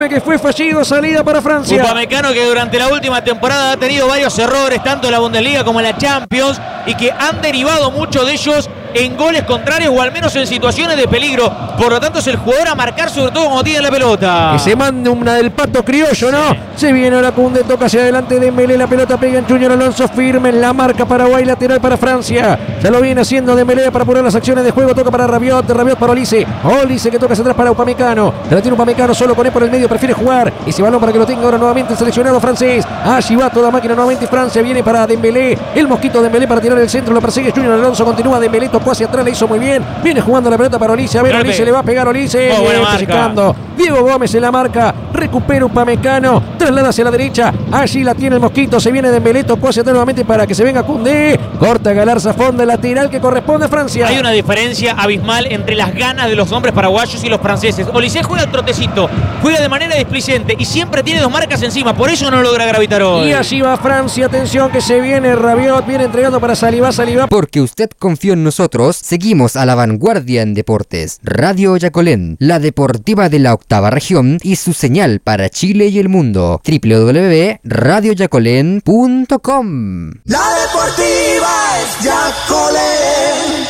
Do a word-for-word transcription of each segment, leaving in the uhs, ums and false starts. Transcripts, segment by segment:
que fue fallido, salida para Francia. Upamecano, que durante la última temporada ha tenido varios errores, tanto en la Bundesliga como en la Champions, y que han derivado muchos de ellos en goles contrarios o al menos en situaciones de peligro. Por lo tanto es el jugador a marcar, sobre todo cuando tiene la pelota. Que se mande una del pato criollo, ¿no? Sí. Se viene ahora Koundé, toca hacia adelante Dembélé, la pelota pega en Junior Alonso, firme en la marca Paraguay, lateral para Francia. Ya lo viene haciendo Dembélé para apurar las acciones de juego, toca para Rabiot, Rabiot para Olise. Olise que toca hacia atrás para Upamecano. La tiene Upamecano solo con él por el medio, prefiere jugar ese balón para que lo tenga ahora nuevamente el seleccionado francés. Allí va toda máquina nuevamente Francia, viene para Dembélé, el mosquito Dembélé para tirar el centro, lo persigue Junior Alonso, continúa Dembélé, tocó hacia atrás, le hizo muy bien, viene jugando la pelota para Olise, a ver, Olise le va a pegar Olise, oh, buena marca. Diego Gómez en la marca, recupera Upamecano, traslada hacia la derecha, allí la tiene el mosquito, se viene Dembélé, tocó hacia atrás nuevamente para que se venga Koundé, corta Galarza Fonda, lateral que corresponde a Francia. Hay una diferencia abismal entre las ganas de los hombres paraguayos y los franceses. Olise juega el trotecito, juega de manera displicente y siempre tiene dos marcas encima, por eso no logra gravitar hoy. Y allí va Francia, atención que se viene Rabiot, viene entregando para Saliba, Saliba. Porque usted confió en nosotros, seguimos a la vanguardia en deportes. Radio Yacolén, la deportiva de la octava región y su señal para Chile y el mundo. doble u doble u doble u punto radio yacolén punto com. La deportiva es Yacolén.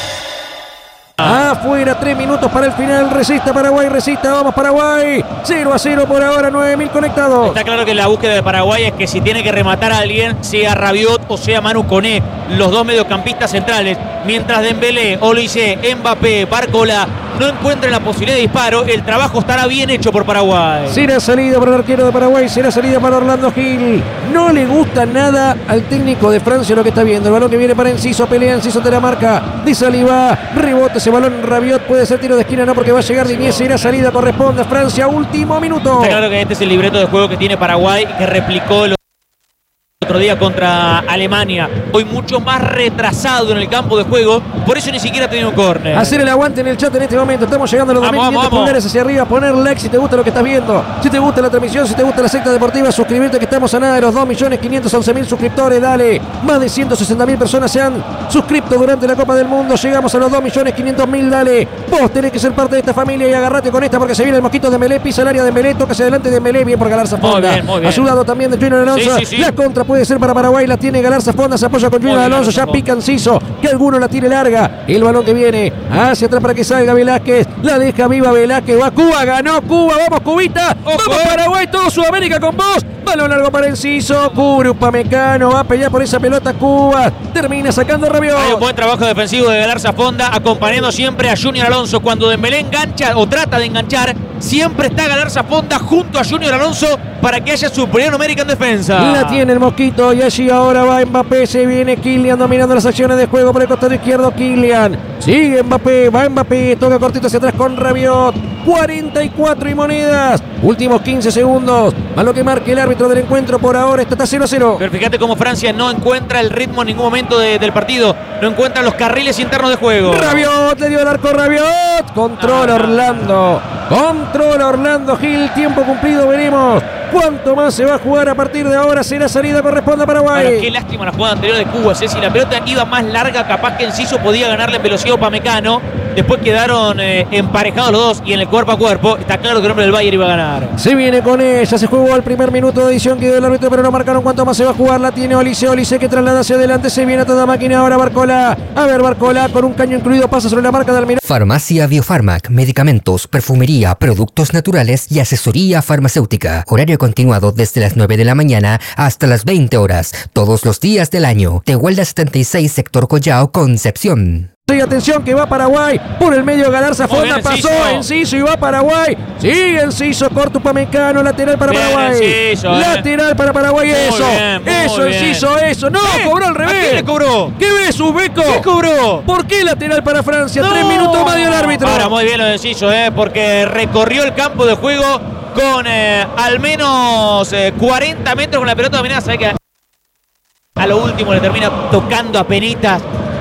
Afuera, tres minutos para el final. Resiste Paraguay, resiste, vamos Paraguay. cero a cero por ahora, nueve mil conectados. Está claro que la búsqueda de Paraguay es que si tiene que rematar a alguien, sea Rabiot o sea Manu Koné, los dos mediocampistas centrales. Mientras Dembélé, Olise, Mbappé, Barcola no encuentren la posibilidad de disparo, el trabajo estará bien hecho por Paraguay. Será salida para el arquero de Paraguay, será salida para Orlando Gil. No le gusta nada al técnico de Francia lo que está viendo. El balón que viene para Enciso, pelea Enciso de la marca de Saliba, rebote ese balón, Rabiot, puede ser tiro de esquina, no, porque va a llegar Diniz, será salida, corresponde a Francia, último minuto. Está claro que este es el libreto de juego que tiene Paraguay, que replicó el otro día contra Alemania, hoy mucho más retrasado en el campo de juego, por eso ni siquiera ha tenido un córner. Hacer el aguante en el chat en este momento, estamos llegando a los dos mil quinientos pulgares hacia arriba, poner like si te gusta lo que estás viendo, si te gusta la transmisión, si te gusta la secta deportiva, suscribirte que estamos a nada de los dos millones quinientos once mil suscriptores, dale, más de ciento sesenta mil personas se han suscrito durante la Copa del Mundo, llegamos a los dos millones quinientos mil, dale, vos tenés que ser parte de esta familia y agarrate con esta porque se viene el mosquito de Dembélé, pisa el área de Dembélé, toca hacia adelante de Dembélé, bien por Galarza Fonda, ayudado también de Junior Alonso, sí, sí, sí. La contra puede ser para Paraguay, la tiene Galarza Fonda, se apoya con Junior Alonso, ya pica Enciso, que alguno la tire larga, el balón que viene hacia atrás para que salga Velázquez, la deja viva Velázquez, va Cuba, ganó Cuba, vamos Cubita, Ojo. Vamos Paraguay, todo Sudamérica con vos, balón largo para Enciso, cubre Upamecano, va a pelear por esa pelota Cuba, termina sacando Rabiot. Hay un buen trabajo defensivo de Galarza Fonda, acompañando siempre a Junior Alonso, cuando Dembélé engancha o trata de enganchar, siempre está Galarza Fonda junto a Junior Alonso para que haya superioridad numérica en defensa. La tiene el mosquito y allí ahora va Mbappé, se viene Kylian dominando las acciones de juego por el costado izquierdo, Kylian, sigue Mbappé, va Mbappé, toca cortito hacia atrás con Rabiot, cuarenta y cuatro y monedas, últimos quince segundos, a lo que marque el árbitro del encuentro por ahora, esto está cero a cero. Pero fíjate cómo Francia no encuentra el ritmo en ningún momento de, del partido, no encuentra los carriles internos de juego. Rabiot, le dio el arco Rabiot, controla Orlando, controla Orlando Gil, tiempo cumplido, veremos cuánto más se va a jugar a partir de ahora, será salida, corresponde a Paraguay. Ahora, qué lástima la jugada anterior de Cuba, ¿sí? Si la pelota iba más larga, capaz que Enciso podía ganarle en velocidad a Upamecano, después quedaron eh, emparejados los dos y en el cuerpo a cuerpo, está claro que el hombre del Bayern iba a ganar. Se viene con ella, se jugó el primer minuto de edición que dio el árbitro, pero no marcaron cuánto más se va a jugar, la tiene Olise, Olise que traslada hacia adelante, se viene a toda máquina ahora Barcola, a ver Barcola con un caño incluido, pasa sobre la marca de Almirón. Farmacia Biofarmac, medicamentos, perfumería, productos naturales y asesoría farmacéutica, horario continuado desde las nueve de la mañana hasta las veinte horas, todos los días del año. Tehuelda setenta y seis, sector Collao, Concepción. Sí, atención que va Paraguay, por el medio Galarza Fonda, pasó Enciso y va Paraguay, sigue Enciso, corta Upamecano, lateral para bien, Paraguay, Enciso, lateral eh. para Paraguay, muy eso, bien, eso Enciso, eso, no, ¿qué? Cobró al revés. ¿A quién le cobró? ¿Qué ves, Uzbeco? ¿Qué cobró? ¿Por qué lateral para Francia? No. Tres minutos más dio el árbitro. Ahora muy bien lo de Enciso, eh, porque recorrió el campo de juego con eh, al menos eh, cuarenta metros con la pelota dominada, sabe que a lo último le termina tocando a penitas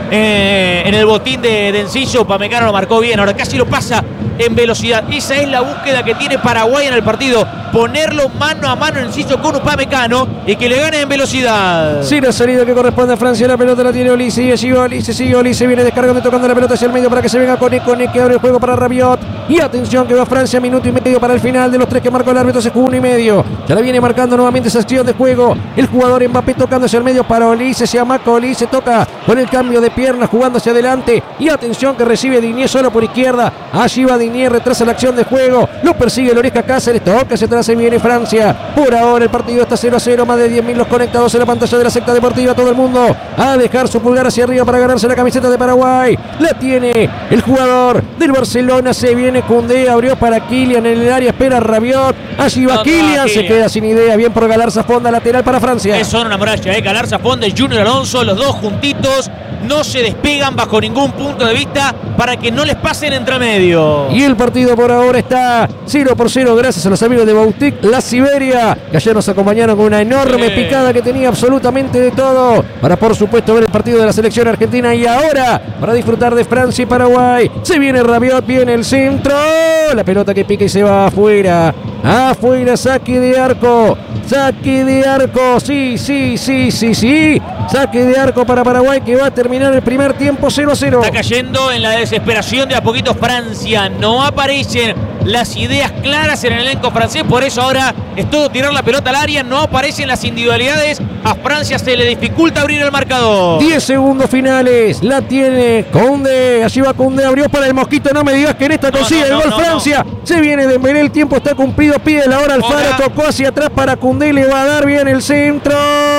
eh, en el botín de, de Enciso. Upamecano lo marcó bien, ahora casi lo pasa en velocidad. Esa es la búsqueda que tiene Paraguay en el partido, ponerlo mano a mano en Enciso con Upamecano y que le gane en velocidad. Sí, la salida que corresponde a Francia, la pelota la tiene Olise, y allí va Olise, sigue Olise, viene descargando y tocando la pelota hacia el medio para que se venga Koné, Koné que abre el juego para Rabiot. Y atención que va Francia, minuto y medio para el final de los tres que marcó el árbitro, se jugó uno y medio. Ya la viene marcando nuevamente esa acción de juego. El jugador Mbappé tocando hacia el medio para Olise, se amaca Olise, toca con el cambio de pierna, jugando hacia adelante. Y atención que recibe Digne solo por izquierda. Allí va Digne, retrasa la acción de juego. Lo persigue Lorisca Cáceres, toca hacia atrás y viene Francia. Por ahora el partido está cero a cero, más de diez mil los conectados en la pantalla de la secta deportiva. Todo el mundo a dejar su pulgar hacia arriba para ganarse la camiseta de Paraguay. La tiene el jugador del Barcelona, se viene Koundé, abrió para Kylian en el área, espera Rabiot. Allí va no, Kylian, no, se queda sin idea, bien por Galarza Fonda, lateral para Francia. Es una muralla, eh, Galarza Fonda y Junior Alonso, los dos juntitos, no se despegan bajo ningún punto de vista para que no les pasen entre medio. Y el partido por ahora está cero por cero gracias a los amigos de Bautic La Siberia, que ayer nos acompañaron con una enorme sí. picada que tenía absolutamente de todo para por supuesto ver el partido de la selección argentina, y ahora para disfrutar de Francia y Paraguay. Se viene Rabiot, viene el centro, la pelota que pica y se va afuera. Afuera, saque de arco, saque de arco, sí, sí, sí, sí, sí, saque de arco para Paraguay, que va a terminar el primer tiempo cero a cero. Está cayendo en la desesperación de a poquito Francia, no aparecen las ideas claras en el elenco francés, por eso ahora es todo tirar la pelota al área, no aparecen las individualidades, a Francia se le dificulta abrir el marcador. diez segundos finales, la tiene Koundé, allí va Koundé, abrió para el Mosquito, no me digas que en esta consigue no, no, el gol no, Francia, no. Se viene Dembélé, el tiempo está cumplido, pide la hora Alfaro, tocó hacia atrás para Koundé, le va a dar bien el centro,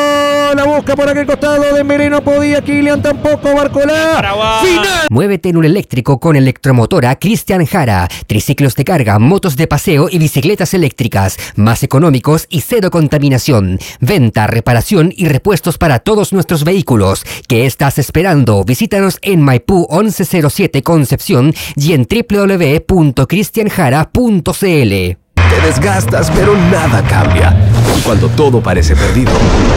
la busca por aquel costado, Dembélé no podía, Kylian tampoco, Barcolá, final. Muévete en un eléctrico con Electromotora Cristian Jara, triciclos de carga, motos de paseo y bicicletas eléctricas, más económicos y cero contaminación. Venta, reparación y repuestos para todos nuestros vehículos. ¿Qué estás esperando? Visítanos en Maipú once cero siete Concepción y en w w w punto cristian jara punto c l. Te desgastas, pero nada cambia. Y cuando todo parece perdido,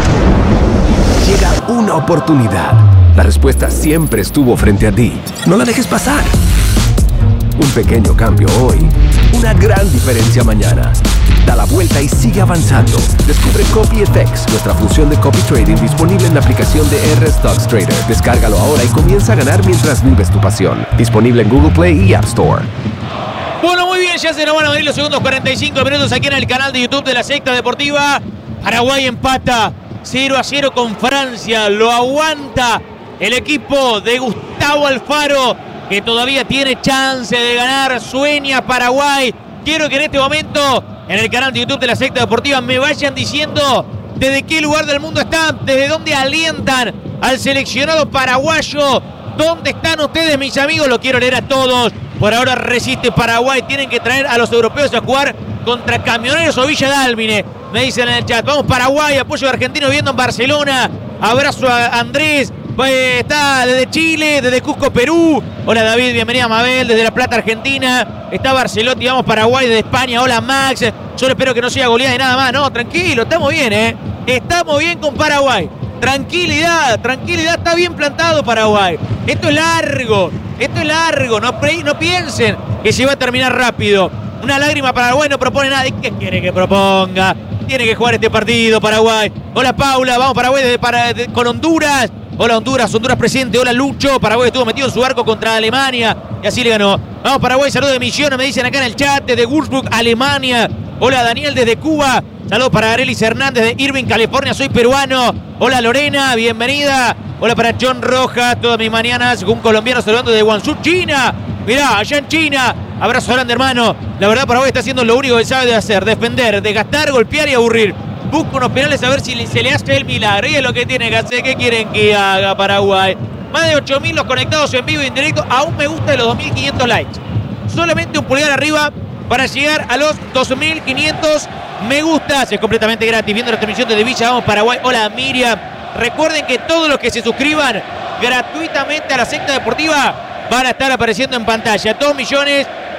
llega una oportunidad. La respuesta siempre estuvo frente a ti. No la dejes pasar. Un pequeño cambio hoy, una gran diferencia mañana. Da la vuelta y sigue avanzando. Descubre CopyFX, nuestra función de copy trading disponible en la aplicación de R Stocks Trader. Descárgalo ahora y comienza a ganar mientras vives tu pasión. Disponible en Google Play y App Store. Bueno, muy bien, ya se nos van a venir los segundos cuarenta y cinco minutos aquí en el canal de YouTube de la Secta Deportiva. Paraguay empata cero a cero con Francia. Lo aguanta el equipo de Gustavo Alfaro, que todavía tiene chance de ganar. Sueña Paraguay. Quiero que en este momento en el canal de YouTube de la Secta Deportiva me vayan diciendo desde qué lugar del mundo están, desde dónde alientan al seleccionado paraguayo. ¿Dónde están ustedes, mis amigos? Lo quiero leer a todos. Por ahora resiste Paraguay. Tienen que traer a los europeos a jugar contra Camioneros o Villa Dálmine. Me dicen en el chat. Vamos Paraguay, apoyo de argentino viendo en Barcelona. Abrazo a Andrés. Está desde Chile, desde Cusco, Perú. Hola David, bienvenida Mabel, desde La Plata, Argentina. Está Barcelotti, vamos Paraguay, desde España. Hola Max, solo espero que no sea goleada y nada más. No, tranquilo, estamos bien, ¿eh? Estamos bien con Paraguay. Tranquilidad, tranquilidad, está bien plantado Paraguay. Esto es largo, esto es largo, no, no piensen que se va a terminar rápido. Una lágrima para Paraguay, no propone nada. ¿Y qué quiere que proponga? Tiene que jugar este partido Paraguay. Hola Paula, vamos Paraguay desde para, de, con Honduras. Hola Honduras, Honduras presente, hola Lucho. Paraguay estuvo metido en su arco contra Alemania y así le ganó. Vamos Paraguay, saludos de Misiones, me dicen acá en el chat, desde Würzburg, Alemania. Hola Daniel desde Cuba. Saludos para Arelis Hernández de Irving, California, soy peruano. Hola Lorena, bienvenida. Hola para John Rojas, todas mis mañanas, un colombiano saludando de Guangzhou, China. Mirá, allá en China. Abrazo grande, hermano. La verdad, Paraguay está haciendo lo único que sabe de hacer, defender, desgastar, golpear y aburrir. Busca unos penales a ver si se le hace el milagro. Y es lo que tiene que hacer. ¿Qué quieren que haga Paraguay? Más de ocho mil los conectados en vivo y en directo. Aún me gusta de los dos mil quinientos likes. Solamente un pulgar arriba para llegar a los dos mil quinientos me gustas. Es completamente gratis. Viendo la transmisión de Villa Vamos Paraguay. Hola Miriam. Recuerden que todos los que se suscriban gratuitamente a la Secta Deportiva van a estar apareciendo en pantalla. dos millones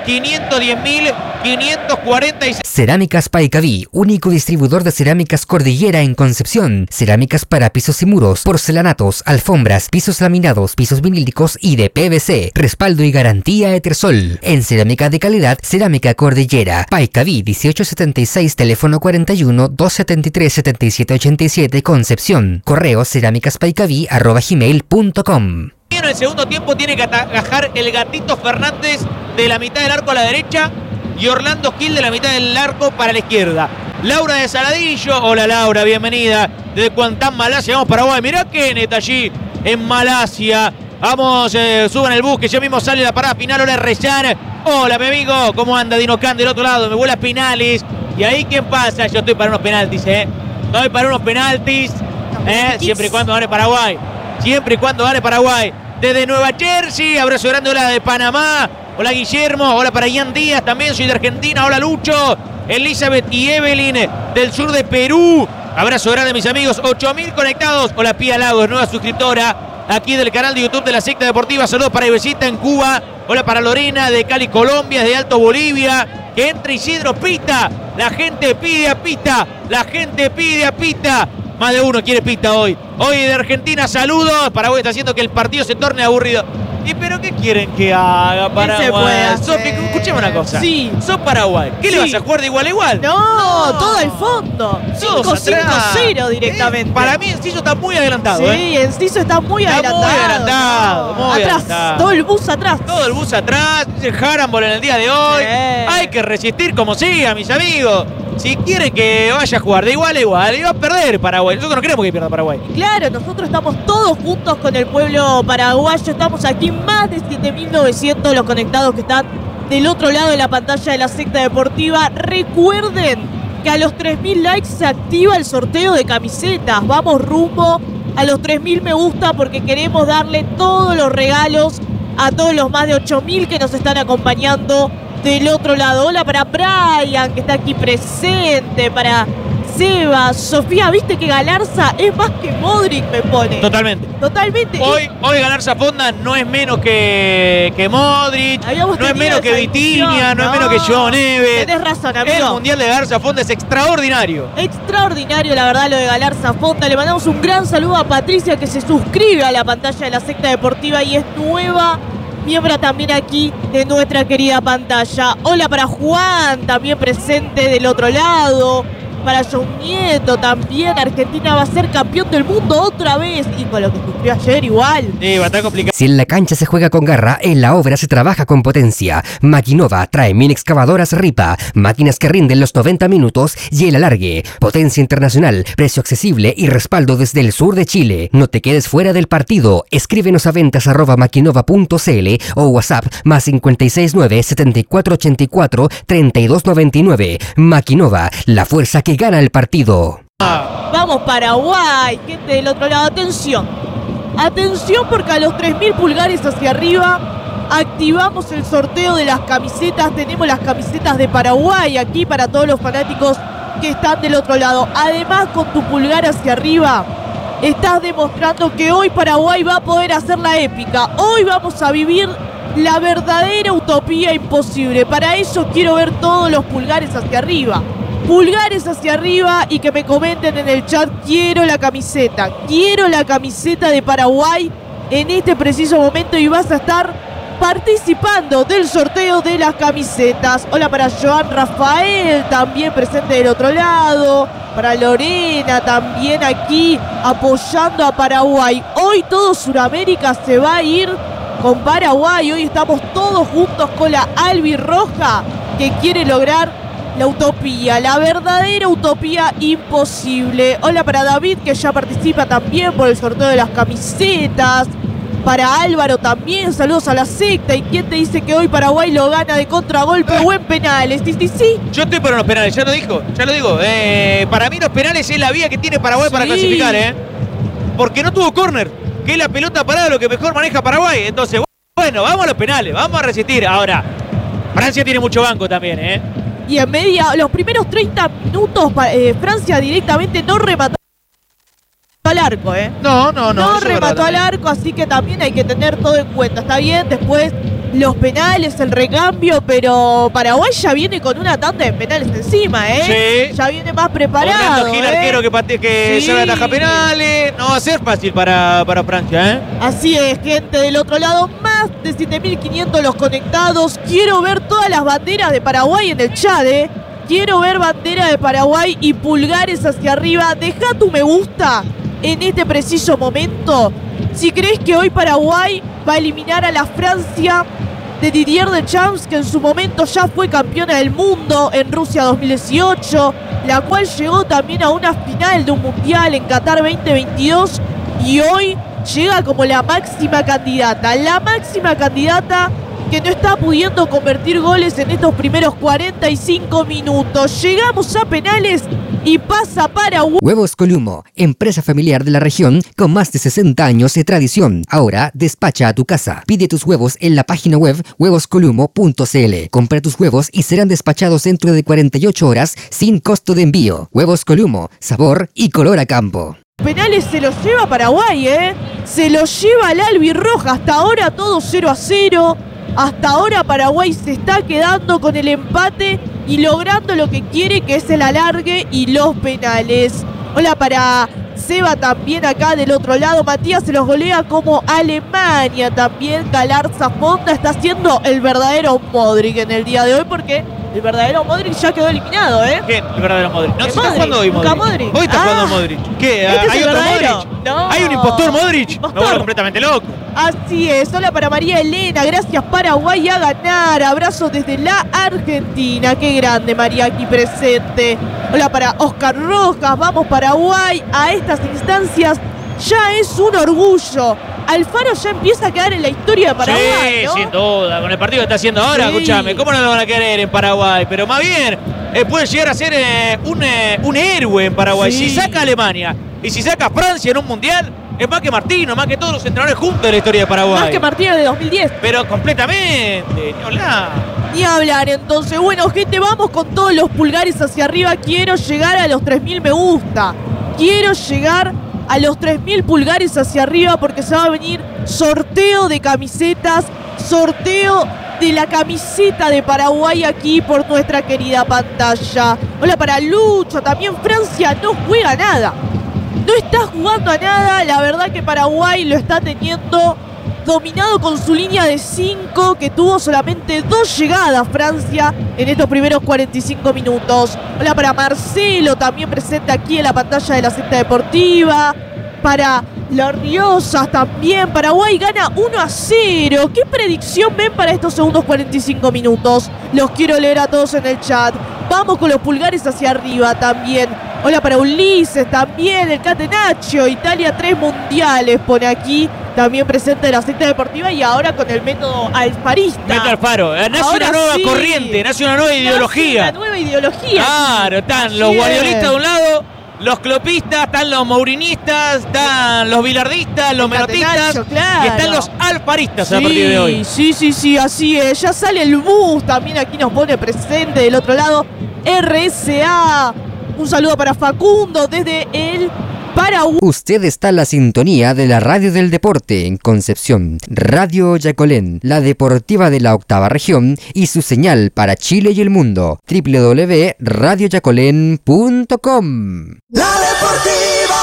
quinientos diez mil quinientos cuarenta y seis. Cerámicas Paicaví, único distribuidor de cerámicas Cordillera en Concepción. Cerámicas para pisos y muros, porcelanatos, alfombras, pisos laminados, pisos vinílicos y de P V C. Respaldo y garantía Etersol. En cerámica de calidad, Cerámica Cordillera. Paicaví dieciocho setenta y seis, teléfono cuarenta y uno, doscientos setenta y tres, setenta y siete ochenta y siete, Concepción. Correo cerámicaspaicaví arroba gmail punto com. En el segundo tiempo tiene que atajar el Gatito Fernández de la mitad del arco a la derecha y Orlando Gil de la mitad del arco para la izquierda. Laura de Saladillo, hola Laura, bienvenida. Desde Kuantan, Malasia, vamos Paraguay. Mirá Kenneth allí en Malasia. Vamos, eh, suban el bus que ya mismo sale la parada final. Hola Rezar, hola mi amigo, ¿cómo anda Dino Can del otro lado? Me vuela Pinales. ¿Y ahí quién pasa? Yo estoy para unos penaltis, ¿eh? Estoy para unos penaltis, ¿eh? Siempre y cuando gane Paraguay. Siempre y cuando gane Paraguay. Desde Nueva Jersey, abrazo grande, hola de Panamá. Hola Guillermo, hola para Ian Díaz, también soy de Argentina. Hola Lucho, Elizabeth y Evelyn del sur de Perú. Abrazo grande mis amigos, ocho mil conectados. Hola Pía Lagos, nueva suscriptora aquí del canal de YouTube de la Secta Deportiva. Saludos para Ibesita en Cuba. Hola para Lorena de Cali, Colombia, de Alto Bolivia. Que entre Isidro Pita. La gente pide a Pita. La gente pide a Pita. Más de uno quiere Pita hoy. Hoy de Argentina, saludos. Paraguay está haciendo que el partido se torne aburrido. ¿Y pero qué quieren que haga Paraguay? Sofi, escuchemos una cosa. Sí. Sos Paraguay. ¿Qué Sí. le vas a jugar de igual a igual? No, no, todo al fondo. cinco cinco cero directamente. Eh, para mí Enciso está muy adelantado. Sí, ¿eh? Enciso está muy Está adelantado. muy adelantado, no. muy atrás, adelantado. todo el bus atrás. Todo el bus atrás, el Harambol en el día de hoy. Sí. Hay que resistir como siga, mis amigos. Si quiere que vaya a jugar de igual a igual, y va a perder Paraguay. Nosotros no queremos que pierda Paraguay. Claro, nosotros estamos todos juntos con el pueblo paraguayo. Estamos aquí más de siete mil novecientos los conectados que están del otro lado de la pantalla de la Secta Deportiva. Recuerden que a los tres mil likes se activa el sorteo de camisetas. Vamos rumbo a los tres mil me gusta porque queremos darle todos los regalos a todos los más de ocho mil que nos están acompañando del otro lado. Hola para Brian, que está aquí presente, para Sebas, Sofía, viste que Galarza es más que Modric, me pone. Totalmente. Totalmente. Hoy, hoy Galarza Fonda no es menos que, que Modric, Habíamos no es tenido menos que esa Vitinha, discusión, no es menos que Joe Neves. Tenés razón, El amigo. Mundial de Galarza Fonda es extraordinario. Extraordinario, la verdad, lo de Galarza Fonda. Le mandamos un gran saludo a Patricia, que se suscribe a la pantalla de la Secta Deportiva y es nueva miembro también aquí de nuestra querida pantalla. Hola para Juan, también presente del otro lado. Para John Nieto también. Argentina va a ser campeón del mundo otra vez. Y con lo que sufrió ayer igual. Sí, va a estar complicado. Si en la cancha se juega con garra, en la obra se trabaja con potencia. Maquinova trae mini excavadoras Ripa, máquinas que rinden los noventa minutos y el alargue. Potencia internacional, precio accesible y respaldo desde el sur de Chile. No te quedes fuera del partido. Escríbenos a ventas arroba maquinova punto cl o WhatsApp más cinco seis nueve, siete cuatro ocho cuatro, tres dos nueve nueve. Maquinova, la fuerza que gana el partido. Vamos Paraguay, gente del otro lado, atención. Atención porque a los tres mil pulgares hacia arriba activamos el sorteo de las camisetas. Tenemos las camisetas de Paraguay aquí para todos los fanáticos que están del otro lado. Además, con tu pulgar hacia arriba estás demostrando que hoy Paraguay va a poder hacer la épica. Hoy vamos a vivir la verdadera utopía imposible. Para eso quiero ver todos los pulgares hacia arriba. Pulgares hacia arriba y que me comenten en el chat: quiero la camiseta, quiero la camiseta de Paraguay en este preciso momento, y vas a estar participando del sorteo de las camisetas. Hola para Joan Rafael, también presente del otro lado. Para Lorena, también aquí apoyando a Paraguay. Hoy todo Sudamérica se va a ir con Paraguay. Hoy estamos todos juntos con la albirroja que quiere lograr la utopía, la verdadera utopía imposible. Hola para David, que ya participa también por el sorteo de las camisetas. Para Álvaro también, saludos a la secta. ¿Y quién te dice que hoy Paraguay lo gana de contragolpe o en penales? Sí, sí, sí. Yo estoy para los penales, ya lo dijo, ya lo digo. Eh, para mí los penales es la vía que tiene Paraguay Sí. para clasificar, ¿eh? Porque no tuvo córner, que es la pelota parada lo que mejor maneja Paraguay. Entonces, bueno, vamos a los penales, vamos a resistir. Ahora, Francia tiene mucho banco también, ¿eh? Y en media, los primeros treinta minutos, eh, Francia directamente no remató al arco, ¿eh? No, no, no. No eso es remató verdad al también. arco, así que también hay que tener todo en cuenta. Está bien, después los penales, el recambio, pero Paraguay ya viene con una tanda de penales encima, ¿eh? Sí. Ya viene más preparado. Orlando Gil, ¿eh? arquero que, pate, que Sí. sabe atajar penales. No va a ser fácil para, para Francia, ¿eh? Así es, gente del otro lado, más de siete mil quinientos los conectados. Quiero ver todas las banderas de Paraguay en el chat, ¿eh? Quiero ver bandera de Paraguay y pulgares hacia arriba. Deja tu me gusta en este preciso momento. Si crees que hoy Paraguay va a eliminar a la Francia de Didier Deschamps, que en su momento ya fue campeona del mundo en Rusia dos mil dieciocho, la cual llegó también a una final de un mundial en Qatar veinte veintidós y hoy llega como la máxima candidata, la máxima candidata que no está pudiendo convertir goles en estos primeros cuarenta y cinco minutos. Llegamos a penales y pasa Paraguay. Huevos Columo, empresa familiar de la región con más de sesenta años de tradición. Ahora despacha a tu casa. Pide tus huevos en la página web huevos columo punto c l. Compra tus huevos y serán despachados dentro de cuarenta y ocho horas sin costo de envío. Huevos Columo, sabor y color a campo. Penales se los lleva Paraguay, ¿eh? Se los lleva el albirroja. Hasta ahora todo cero a cero. Hasta ahora Paraguay se está quedando con el empate y logrando lo que quiere, que es el alargue y los penales. Hola para Seba también acá del otro lado. Matías se los golea como Alemania también. Galarza Fonda está siendo el verdadero Modric en el día de hoy, porque el verdadero Modric ya quedó eliminado, ¿eh? ¿Quién? El verdadero Modric. No, ¿El se está Modric? jugando hoy Luka Modric. Modric. Hoy está Ah. jugando Modric. ¿Qué? Este es ¿Hay el otro verdadero. Modric? No. ¿Hay un impostor Modric? Me Impostor. vuelvo completamente loco. Así es, hola para María Elena, gracias Paraguay a ganar, abrazo desde la Argentina, qué grande María aquí presente. Hola para Oscar Rojas, vamos Paraguay, a estas instancias ya es un orgullo. Alfaro ya empieza a quedar en la historia de Paraguay, Sí, ¿no? sin duda, con el partido que está haciendo ahora, Sí. escúchame, ¿cómo no lo van a querer en Paraguay? Pero más bien, eh, puede llegar a ser eh, un, eh, un héroe en Paraguay. Sí. Si saca a Alemania y si saca a Francia en un mundial, es más que Martino, más que todos los entrenadores juntos de la historia de Paraguay. Más que Martínez de dos mil diez. Pero completamente, ni hablar. Ni hablar, entonces, bueno, gente, vamos con todos los pulgares hacia arriba. Quiero llegar a los tres mil me gusta. Quiero llegar a los tres mil pulgares hacia arriba porque se va a venir sorteo de camisetas, sorteo de la camiseta de Paraguay aquí por nuestra querida pantalla. Hola para Lucho, también Francia no juega nada. No está jugando a nada, la verdad que Paraguay lo está teniendo dominado con su línea de cinco, que tuvo solamente dos llegadas Francia en estos primeros cuarenta y cinco minutos. Hola para Marcelo, también presente aquí en la pantalla de la Secta Deportiva. Para Los Riosas también, Paraguay gana uno a cero. ¿Qué predicción ven para estos segundos cuarenta y cinco minutos? Los quiero leer a todos en el chat. Vamos con los pulgares hacia arriba también. Hola para Ulises también, el Catenaccio. Italia tres mundiales pone aquí. También presente de la Secta Deportiva y ahora con el método alfarista. Método Alfaro, eh, nace Ahora una nueva sí. corriente, nace una nueva ideología. Nace una nueva ideología. Claro, están Así los es. guardiolistas de un lado, los clopistas, están los mourinistas, están los bilardistas, los menotistas Catenaccio, claro. y están los alfaristas a partir de hoy. Sí, sí, sí, así es. Ya sale el bus, también aquí nos pone presente del otro lado. R S A. Un saludo para Facundo desde el Paraguay. Usted está en la sintonía de la Radio del Deporte en Concepción, Radio Yacolén, la deportiva de la octava región y su señal para Chile y el mundo, doble u doble u doble u punto radio yacolén punto com. La Deportiva.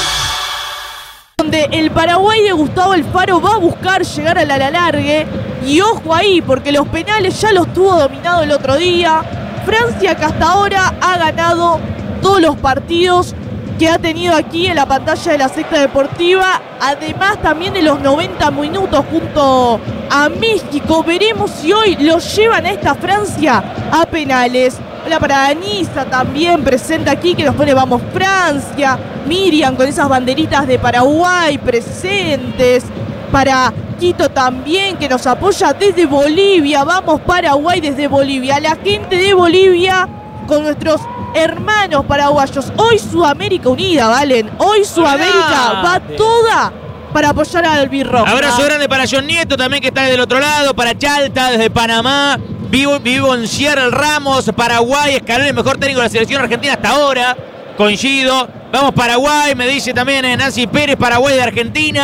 Donde el Paraguay de Gustavo Alfaro va a buscar llegar al alargue. Y ojo ahí, porque los penales ya los tuvo dominado el otro día. Francia, que hasta ahora ha ganado todos los partidos que ha tenido aquí en la pantalla de la Secta Deportiva, además también de los noventa minutos junto a México. Veremos si hoy los llevan a esta Francia a penales. Hola para Anisa también presente aquí, que nos pone vamos Francia. Miriam con esas banderitas de Paraguay presentes. Para Quito también, que nos apoya desde Bolivia. Vamos Paraguay desde Bolivia. La gente de Bolivia con nuestros hermanos paraguayos. Hoy Sudamérica unida, Valen. Hoy Sudamérica va toda para apoyar al albirroja. Abrazo grande para John Nieto también, que está del otro lado, para Chalta desde Panamá. Vivo, vivo en Sierra Ramos, Paraguay, Escalón, el mejor técnico de la selección argentina hasta ahora. Coincido. Vamos Paraguay, me dice también Nancy Pérez, Paraguay de Argentina.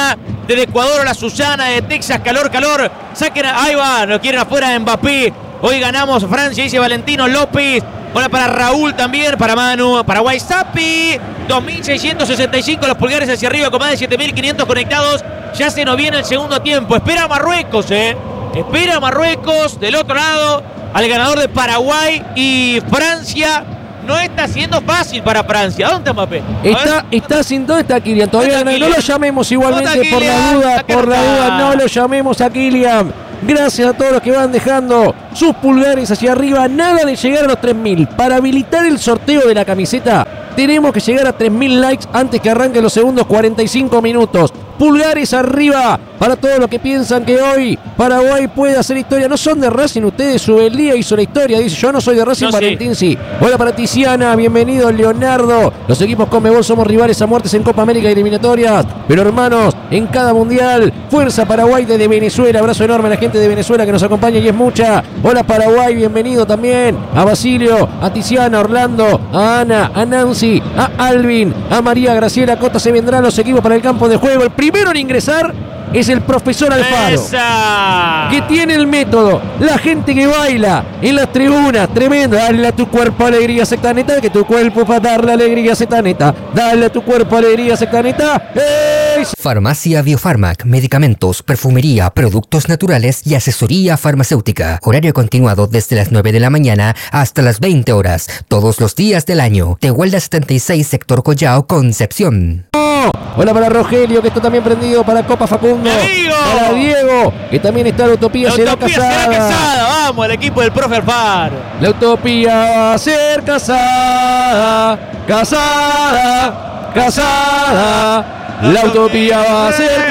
Desde Ecuador, la Susana, de Texas, calor, calor. Saquen, a, ahí va, lo quieren afuera de Mbappé. Hoy ganamos Francia, dice Valentino López. Hola para Raúl también, para Manu, para Waisapi. dos mil seiscientos sesenta y cinco los pulgares hacia arriba con más de siete mil quinientos conectados. Ya se nos viene el segundo tiempo. Espera Marruecos, eh. Espera Marruecos del otro lado al ganador de Paraguay y Francia. No está siendo fácil para Francia. ¿Dónde está Mbappé? Está, está sin dónde está Kylian. Todavía no, no lo llamemos igualmente por la duda, por la duda, no lo llamemos a Kylian. Gracias a todos los que van dejando sus pulgares hacia arriba. Nada de llegar a los tres mil. Para habilitar el sorteo de la camiseta, tenemos que llegar a tres mil likes antes que arranquen los segundos cuarenta y cinco minutos. Pulgares arriba para todos los que piensan que hoy Paraguay puede hacer historia. No son de Racing ustedes, Subelía hizo la historia. Dice, yo no soy de Racing, no, Valentín sí. sí. Hola para Tiziana, bienvenido Leonardo. Los equipos Conmebol somos rivales a muertes en Copa América y eliminatorias. Pero hermanos, en cada mundial, fuerza Paraguay desde Venezuela. Abrazo enorme a la gente de Venezuela que nos acompaña y es mucha. Hola Paraguay, bienvenido también a Basilio, a Tiziana, a Orlando, a Ana, a Nancy, a Alvin, a María Graciela Cota. Se vendrán los equipos para el campo de juego. El primero en ingresar es el profesor Alfaro, ¡esa! Que tiene el método, la gente que baila en las tribunas, tremendo. Dale a tu cuerpo alegría, sectaneta, que tu cuerpo para darle alegría, sectaneta. Dale a tu cuerpo alegría, sectaneta. ¡Ey! Farmacia Biofarmac, medicamentos, perfumería, productos naturales y asesoría farmacéutica. Horario continuado desde las nueve de la mañana hasta las veinte horas, todos los días del año. Tehuelda setenta y seis, sector Collao, Concepción. Hola para Rogelio, que está también prendido, para Copa Facundo. ¡Amigo! Para Diego, que también está la Utopía, la será utopía casada. será casada. Vamos, el equipo del profe Alfaro. La Utopía va a ser casada, casada, casada. La Utopía va a ser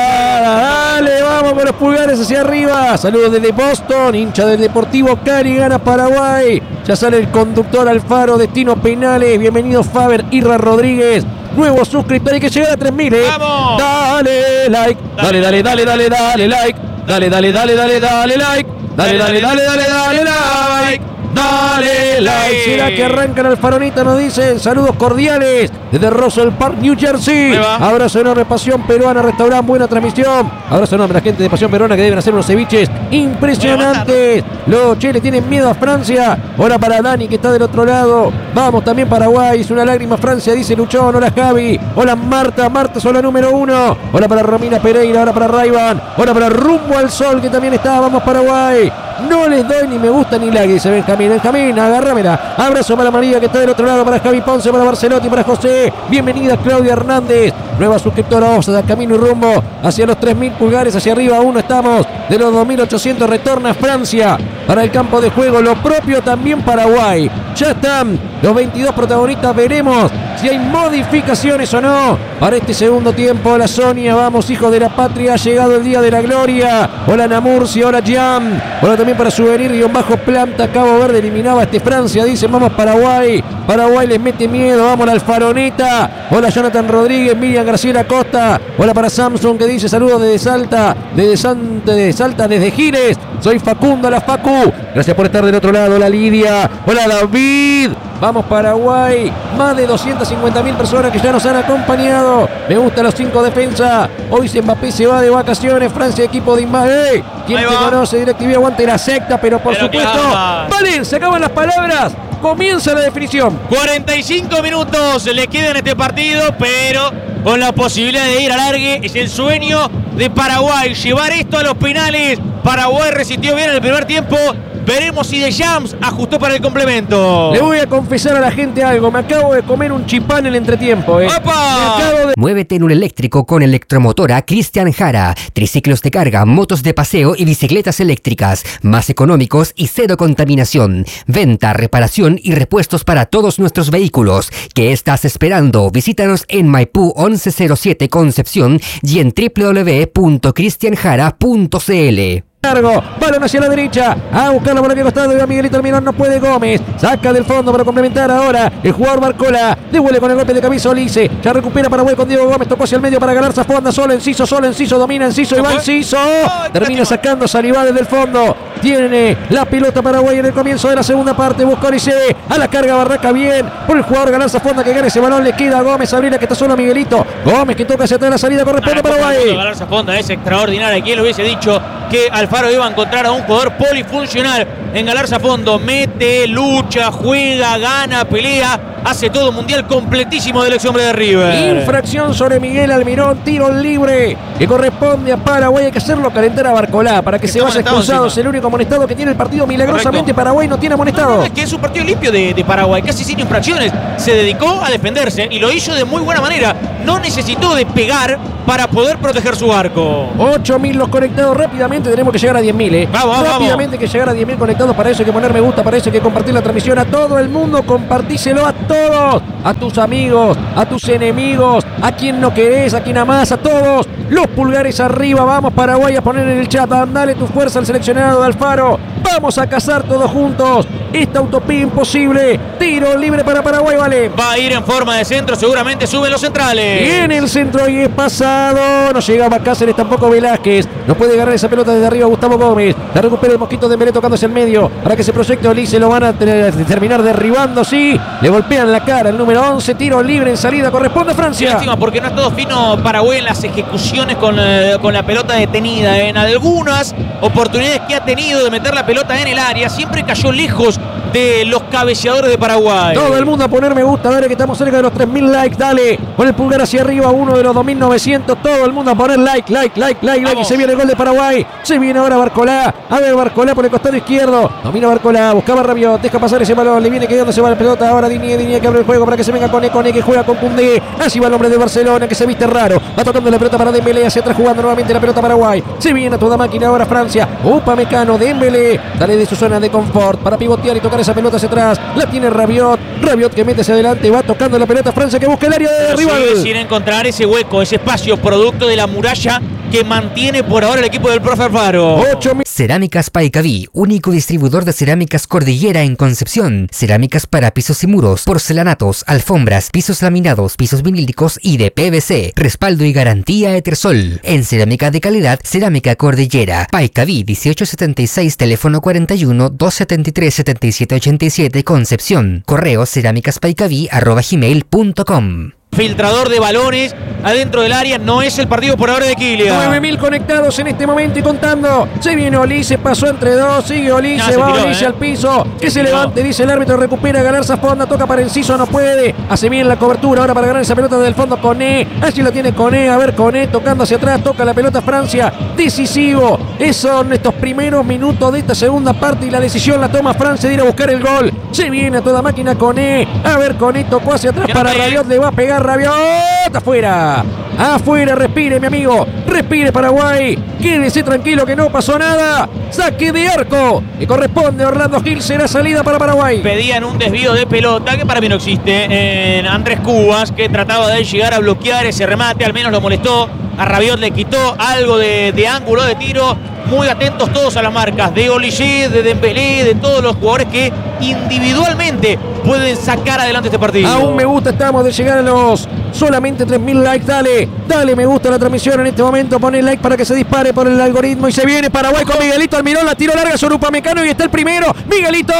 casada. Dale, vamos con los pulgares hacia arriba. Saludos desde Boston, hincha del Deportivo Cali, gana Paraguay. Ya sale el conductor Alfaro, destino penales. Bienvenido Faber, Irra Rodríguez. Nuevo suscriptor, hay que llegar a tres mil, eh. ¡Vamos! Dale like, dale, dale, dale, dale, dale like. Dale, dale, dale, dale, dale like. Dale, dale, dale, dale, dale like. Dale like. ¿Será que arrancan Alfaronita? Nos dicen. Saludos cordiales desde Russell Park, New Jersey. Abrazo enorme, Pasión Peruana, restaurante, buena transmisión. Abrazo enorme a la gente de Pasión Peruana que deben hacer unos ceviches impresionantes. Los Che le tienen miedo a Francia. Hola para Dani que está del otro lado. Vamos también Paraguay. Es una lágrima Francia, dice Luchón. Hola Javi. Hola Marta. Marta son la número uno. Hola para Romina Pereira. Hola para Rayban. Hola para Rumbo al Sol que también está. Vamos Paraguay. No les doy ni me gusta ni like, dice Benjamín. Benjamín, agárramela. Abrazo para María que está del otro lado, para Javi Ponce, para Barcelotti, para José. Bienvenida Claudia Hernández, nueva suscriptora. Vamos a dar camino y rumbo hacia los tres mil pulgares, hacia arriba aún no estamos. De los dos mil ochocientos retorna Francia para el campo de juego. Lo propio también Paraguay. Ya están los veintidós protagonistas. Veremos si hay modificaciones o no para este segundo tiempo. Hola Sonia, vamos hijos de la patria, ha llegado el día de la gloria. Hola Namurci, hola Jam. Hola también para Souvenir guión bajo Planta. Cabo Verde eliminaba a este Francia, dice vamos Paraguay. Paraguay les mete miedo, vamos la Alfaroneta. Hola Jonathan Rodríguez, Miriam Graciela Costa. Hola para Samsung que dice saludos desde Salta, desde, San, desde Salta, desde Giles. Soy Facundo, la Facu. Gracias por estar del otro lado. Hola Lidia. Hola David. Vamos Paraguay. Más de doscientas cincuenta mil personas que ya nos han acompañado. Me gustan los cinco defensas. Hoy Mbappé se va de vacaciones. Francia, equipo de Inmagé. ¿Quién te conoce? DirecTV aguante la secta, pero por pero supuesto. Vale, se acaban las palabras. Comienza la definición. cuarenta y cinco minutos le quedan en este partido, pero con la posibilidad de ir a largue. Es el sueño de Paraguay, llevar esto a los penales. Paraguay resistió bien en el primer tiempo. Veremos si Deschamps ajustó para el complemento. Le voy a confesar a la gente algo. Me acabo de comer un chipán en el entretiempo. ¿eh? ¡Opa! Me acabo de... Muévete en un eléctrico con Electromotora Cristian Jara. Triciclos de carga, motos de paseo y bicicletas eléctricas. Más económicos y cero contaminación. Venta, reparación y repuestos para todos nuestros vehículos. ¿Qué estás esperando? Visítanos en Maipú once cero siete Concepción y en w w w punto cristian jara punto c l. largo, balón hacia la derecha, a buscarlo por aquel costado, y a Miguelito Almirón, no puede Gómez, saca del fondo para complementar ahora el jugador Barcola, devuelve con el golpe de cabeza Olise, ya recupera Paraguay con Diego Gómez, tocó hacia el medio para ganar Zafonda, solo Enciso, solo Enciso, domina Enciso, y va Enciso, termina sacando Salivá desde el fondo, tiene la pelota Paraguay en el comienzo de la segunda parte, busca Olise, a la carga Barraca bien, por el jugador ganar Zafonda que gana ese balón, le queda a Gómez, Abrila que está solo a Miguelito, Gómez que toca hacia atrás la salida, corresponde a Paraguay. Ganar Zafonda es extraordinario, ¿quién lo hubiese dicho que Alfaro iba a encontrar a un jugador polifuncional en Galarza Fondo? Mete, lucha, juega, gana, pelea, hace todo mundial completísimo del ex hombre de River. Infracción sobre Miguel Almirón, tiro libre que corresponde a Paraguay. Hay que hacerlo calentar a Barcolá para que se vaya expulsado. Es el único amonestado que tiene el partido. Milagrosamente Correcto. Paraguay no tiene amonestado. No, no, es que es un partido limpio de, de Paraguay, casi sin infracciones. Se dedicó a defenderse y lo hizo de muy buena manera. No necesitó de pegar para poder proteger su arco. ocho mil los conectados rápidamente. Tenemos que llegar a diez mil. Eh. Vamos, vamos, rápidamente vamos. que llegar a diez mil conectados. Para eso hay que poner me gusta. Para eso hay que compartir la transmisión a todo el mundo. Compartíselo a todos. A tus amigos, a tus enemigos, a quien no querés, a quien amás, a todos. Los pulgares arriba. Vamos Paraguay a poner en el chat. Dale tu fuerza al seleccionado de Alfaro. Vamos a cazar todos juntos esta utopía imposible. Tiro libre para Paraguay, vale. Va a ir en forma de centro, seguramente suben los centrales. Y en el centro y es pasado. No llegaba Cáceres, tampoco Velázquez. No puede agarrar esa pelota desde arriba Gustavo Gómez. La recupera el mosquito de Dembélé tocándose el medio. Para que se proyecte Olise, lo van a tener, terminar derribando, sí. Le golpean la cara el número once. Tiro libre en salida, corresponde a Francia. Lástima porque no ha estado fino Paraguay en las ejecuciones con, eh, con la pelota detenida. En algunas oportunidades que ha tenido de meter la pelota en el área, siempre cayó lejos de los cabeceadores de Paraguay. Todo el mundo a poner me gusta, dale que estamos cerca de los tres mil likes, dale. Con el pulgar hacia arriba, uno de los dos mil novecientos. Todo el mundo a poner like, like, like, like, like. Y se viene el gol de Paraguay. Se viene ahora Barcolá. A ver, Barcolá por el costado izquierdo. Domina Barcolá, buscaba Rabiot, deja pasar ese balón. Le viene quedando, se va la pelota. Ahora Dinie, Dinie que abre el juego para que se venga Cone, Cone que juega con Koundé. Así va el hombre de Barcelona que se viste raro. Va tocando la pelota para Dembélé, hacia atrás jugando nuevamente la pelota Paraguay. Se viene a toda máquina ahora Francia. Upamecano, Dembélé. Dale de su zona de confort para pivotear y tocar esa pelota hacia atrás. La tiene Rabiot. Rabiot que mete hacia adelante. Va tocando la pelota Francia que busca el área de rival. Sin encontrar ese hueco, ese espacio producto de la muralla que mantiene por ahora el equipo del profe Alfaro. Cerámicas Paicaví, único distribuidor de cerámicas Cordillera en Concepción. Cerámicas para pisos y muros, porcelanatos, alfombras, pisos laminados, pisos vinílicos y de P V C. Respaldo y garantía Etersol. En cerámica de calidad, Cerámica Cordillera. Paicaví dieciocho setenta y seis, teléfono cuarenta y uno, doscientos setenta y tres, setenta y siete ochenta y siete, Concepción. Correo cerámicaspaicaví arroba gmail punto com. Filtrador de balones adentro del área, no es el partido por ahora de Kylian. nueve mil conectados en este momento y contando. Se viene Olise, pasó entre dos, sigue Olise, no, va tiró, Olise eh. al piso. Que se, se levante, dice el árbitro, recupera, ganar Zafonda, toca para Enciso, no puede. Hace bien la cobertura ahora para ganar esa pelota del fondo Cone. Así la tiene Cone, a ver Cone tocando hacia atrás, toca la pelota Francia. Decisivo. Esos son estos primeros minutos de esta segunda parte y la decisión la toma Francia de ir a buscar el gol. Se viene a toda máquina Cone. A ver Cone tocó hacia atrás para Rabiot, le va a pegar Rabiot, afuera, afuera, respire mi amigo, respire Paraguay, quédese tranquilo que no pasó nada, saque de arco, y corresponde a Orlando Gil, será salida para Paraguay. Pedían un desvío de pelota que para mí no existe, en Andrés Cubas, que trataba de llegar a bloquear ese remate, al menos lo molestó, a Rabiot le quitó algo de, de ángulo de tiro. Muy atentos todos a las marcas de Olise, de Dembélé, de todos los jugadores que individualmente pueden sacar adelante este partido. Aún me gusta, estamos de llegar a los solamente tres mil likes. Dale, dale me gusta la transmisión en este momento. Pone like para que se dispare por el algoritmo. Y se viene Paraguay con Miguelito Almirón. La tiro larga sobre Upamecano y está el primero. Miguelito,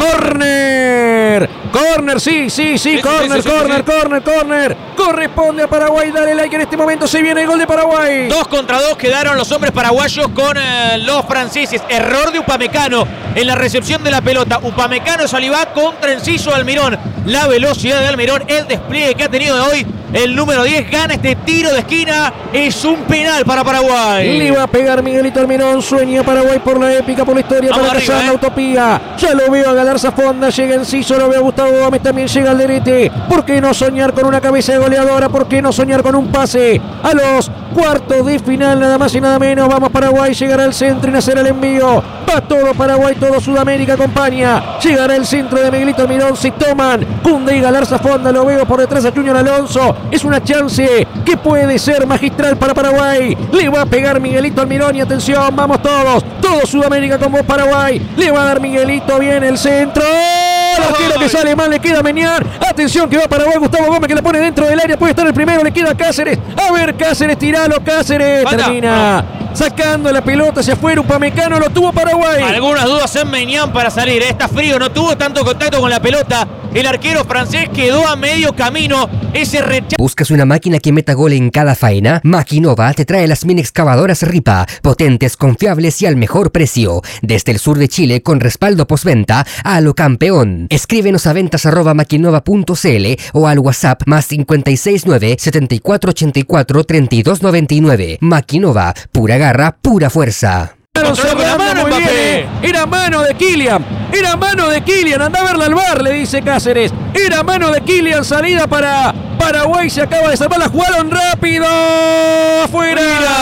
corner. Corner, sí, sí, sí, corner, corner, corner, corner. Corresponde a Paraguay. Dale like en este momento. Se viene el gol de Paraguay. Dos contra dos quedaron los hombres paraguayos con eh, los franceses. Error de Upamecano en la recepción de la pelota. Upamecano Salivá contra Enciso Almirón. La velocidad de Almirón, el despliegue que ha tenido de hoy el número diez, gana este tiro de esquina. Es un penal para Paraguay. Le va a pegar Miguelito Almirón. Sueña Paraguay por la épica, por la historia. Vamos para arriba, cazar eh. la utopía. Ya lo veo a Galarza Fonda. Llega Enciso, lo veo a Gustavo Gómez. También llega al derete. ¿Por qué no soñar con una cabeza de goleadora? ¿Por qué no soñar con un pase a los cuartos de final? Nada más y nada menos. Vamos Paraguay. Llegará al centro y nacerá el envío. Va todo Paraguay, todo Sudamérica acompaña. Llegará el centro de Miguelito Almirón. Se toman Cunde y Galarza Fonda. Lo veo por detrás a Junior Alonso. Es una chance que puede ser magistral para Paraguay. Le va a pegar Miguelito Almirón y atención, vamos todos. Todo Sudamérica con vos Paraguay. Le va a dar Miguelito, viene el centro. El arquero que sale mal, le queda Meñar. Atención que va Paraguay, Gustavo Gómez que la pone dentro del área. Puede estar el primero, le queda Cáceres. A ver, Cáceres, tiralo, Cáceres. Falta. Termina sacando la pelota hacia afuera. Upamecano lo tuvo Paraguay. Algunas dudas en Meñán para salir. Está frío, no tuvo tanto contacto con la pelota. El arquero francés quedó a medio camino. Ese rechazo. ¿Buscas una máquina que meta gol en cada faena? Maquinova te trae las mini excavadoras Ripa, potentes, confiables y al mejor precio. Desde el sur de Chile con respaldo postventa a lo campeón. Escríbenos a ventas arroba maquinova punto cl o al WhatsApp más cinco seis nueve, siete cuatro ocho cuatro, tres dos nueve nueve. Maquinova, pura garra, pura fuerza. Controló con la mano, Muy Mbappé. bien, eh. Era mano de Kylian. Era mano de Kylian. Anda a verla al bar, le dice Cáceres. Era mano de Kylian. Salida para Paraguay. Se acaba de salvar. La jugaron rápido. Afuera.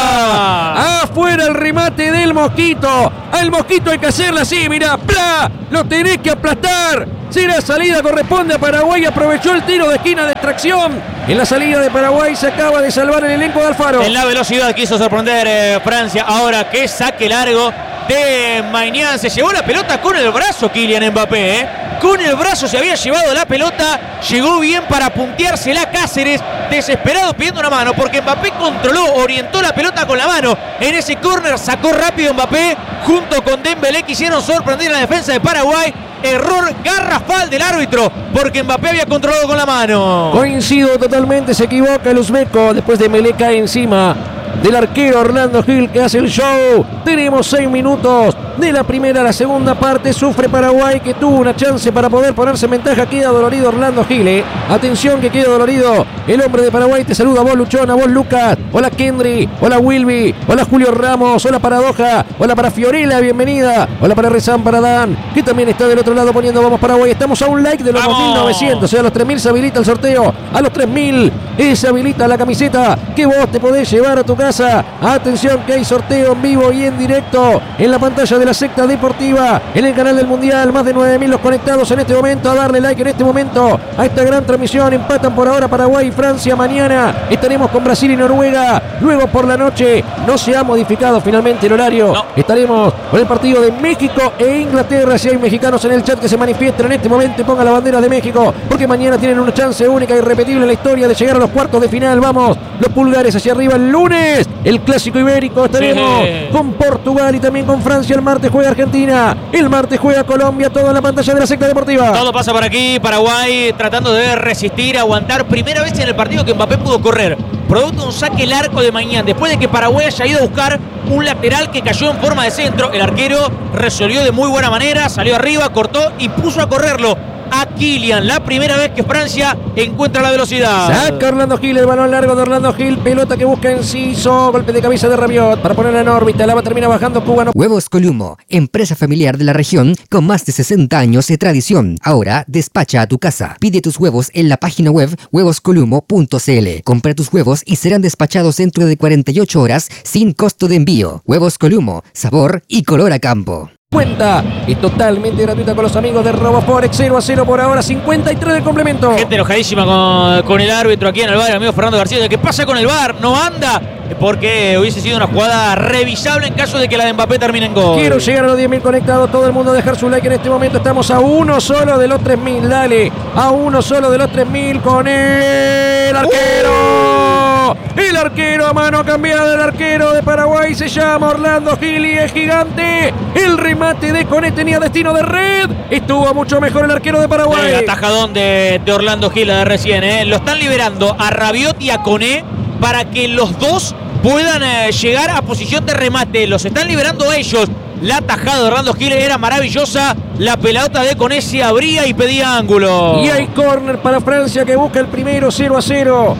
Mira. Afuera el remate del Mosquito. Al Mosquito hay que hacerla así. Mira. ¡Pla! Lo tenés que aplastar. Si la salida corresponde a Paraguay. Aprovechó el tiro de esquina de extracción. En la salida de Paraguay se acaba de salvar el elenco de Alfaro. En la velocidad quiso sorprender eh, Francia. Ahora que saque largo de Maignan. Se llevó la pelota con el brazo Kylian Mbappé. ¿eh? Con el brazo se había llevado la pelota. Llegó bien para punteársela Cáceres. Desesperado pidiendo una mano porque Mbappé controló, orientó la pelota con la mano. En ese córner sacó rápido Mbappé. Junto con Dembélé quisieron sorprender a la defensa de Paraguay. Error garrafal del árbitro porque Mbappé había controlado con la mano. Coincido totalmente, se equivoca el uzbeco. Después de Melé cae encima del arquero Orlando Gil que hace el show. Tenemos seis minutos de la primera a la segunda parte. Sufre Paraguay que tuvo una chance para poder ponerse en ventaja. Queda dolorido Orlando Gil. eh. Atención que queda dolorido el hombre de Paraguay. Te saluda a vos Luchón, a vos Lucas. Hola Kendry, hola Wilby, hola Julio Ramos, hola Paradoja, hola para Fiorella, bienvenida. Hola para Rezán, para Dan, que también está del otro lado poniendo vamos Paraguay. Estamos a un like de los dos mil novecientos. O sea, a los tres mil se habilita el sorteo. A los tres mil eh, se habilita la camiseta que vos te podés llevar a tu casa. Atención que hay sorteo en vivo y en directo en la pantalla de la secta deportiva en el canal del Mundial. Más de nueve mil los conectados en este momento. A darle like en este momento a esta gran transmisión. Empatan por ahora Paraguay y Francia. Mañana estaremos con Brasil y Noruega. Luego por la noche no se ha modificado finalmente el horario. No. Estaremos con el partido de México e Inglaterra. Si hay mexicanos en el chat que se manifiesten en este momento y pongan la bandera de México, porque mañana tienen una chance única e irrepetible en la historia de llegar a los cuartos de final. Vamos, los pulgares hacia arriba el lunes. El clásico ibérico estaremos Sí. con Portugal y también con Francia. El martes juega Argentina, el martes juega Colombia. Todo en la pantalla de la secta deportiva. Todo pasa por aquí, Paraguay tratando de resistir, aguantar. Primera vez en el partido que Mbappé pudo correr. Producto de un saque largo de Maignan. Después de que Paraguay haya ido a buscar un lateral que cayó en forma de centro. El arquero resolvió de muy buena manera, salió arriba, cortó y puso a correrlo a Kylian. La primera vez que Francia encuentra la velocidad. Saca Orlando Gil, el balón largo de Orlando Gil. Pelota que busca Enciso. Golpe de cabeza de Rabiot para ponerla en órbita. La va termina bajando Cubano. Huevos Columo, empresa familiar de la región con más de sesenta años de tradición. Ahora despacha a tu casa. Pide tus huevos en la página web huevos columo punto cl. Compra tus huevos y serán despachados dentro de cuarenta y ocho horas sin costo de envío. Huevos Columo, sabor y color a campo. Cuenta y totalmente gratuita con los amigos de RoboForex. Cero a cero por ahora, cincuenta y tres de complemento. Gente enojadísima con, con el árbitro aquí en el bar, el amigo Fernando García. ¿Qué pasa con el bar? ¿No anda? Porque hubiese sido una jugada revisable en caso de que la de Mbappé termine en gol. Quiero llegar a los diez mil conectados. Todo el mundo a dejar su like en este momento. Estamos a uno solo de los tres mil. Dale, a uno solo de los tres mil con el arquero. El arquero a mano cambiada. El arquero de Paraguay se llama Orlando Gil y es gigante. El remate de Coné tenía destino de red. Estuvo mucho mejor el arquero de Paraguay. El atajadón de, de Orlando Gil, la de recién. ¿eh? Lo están liberando a Rabiot y a Coné para que los dos puedan eh, llegar a posición de remate. Los están liberando a ellos. La tajada de Orlando Gil era maravillosa. La pelota de Coné se abría y pedía ángulo. Y hay córner para Francia que busca el primero. Cero a cero.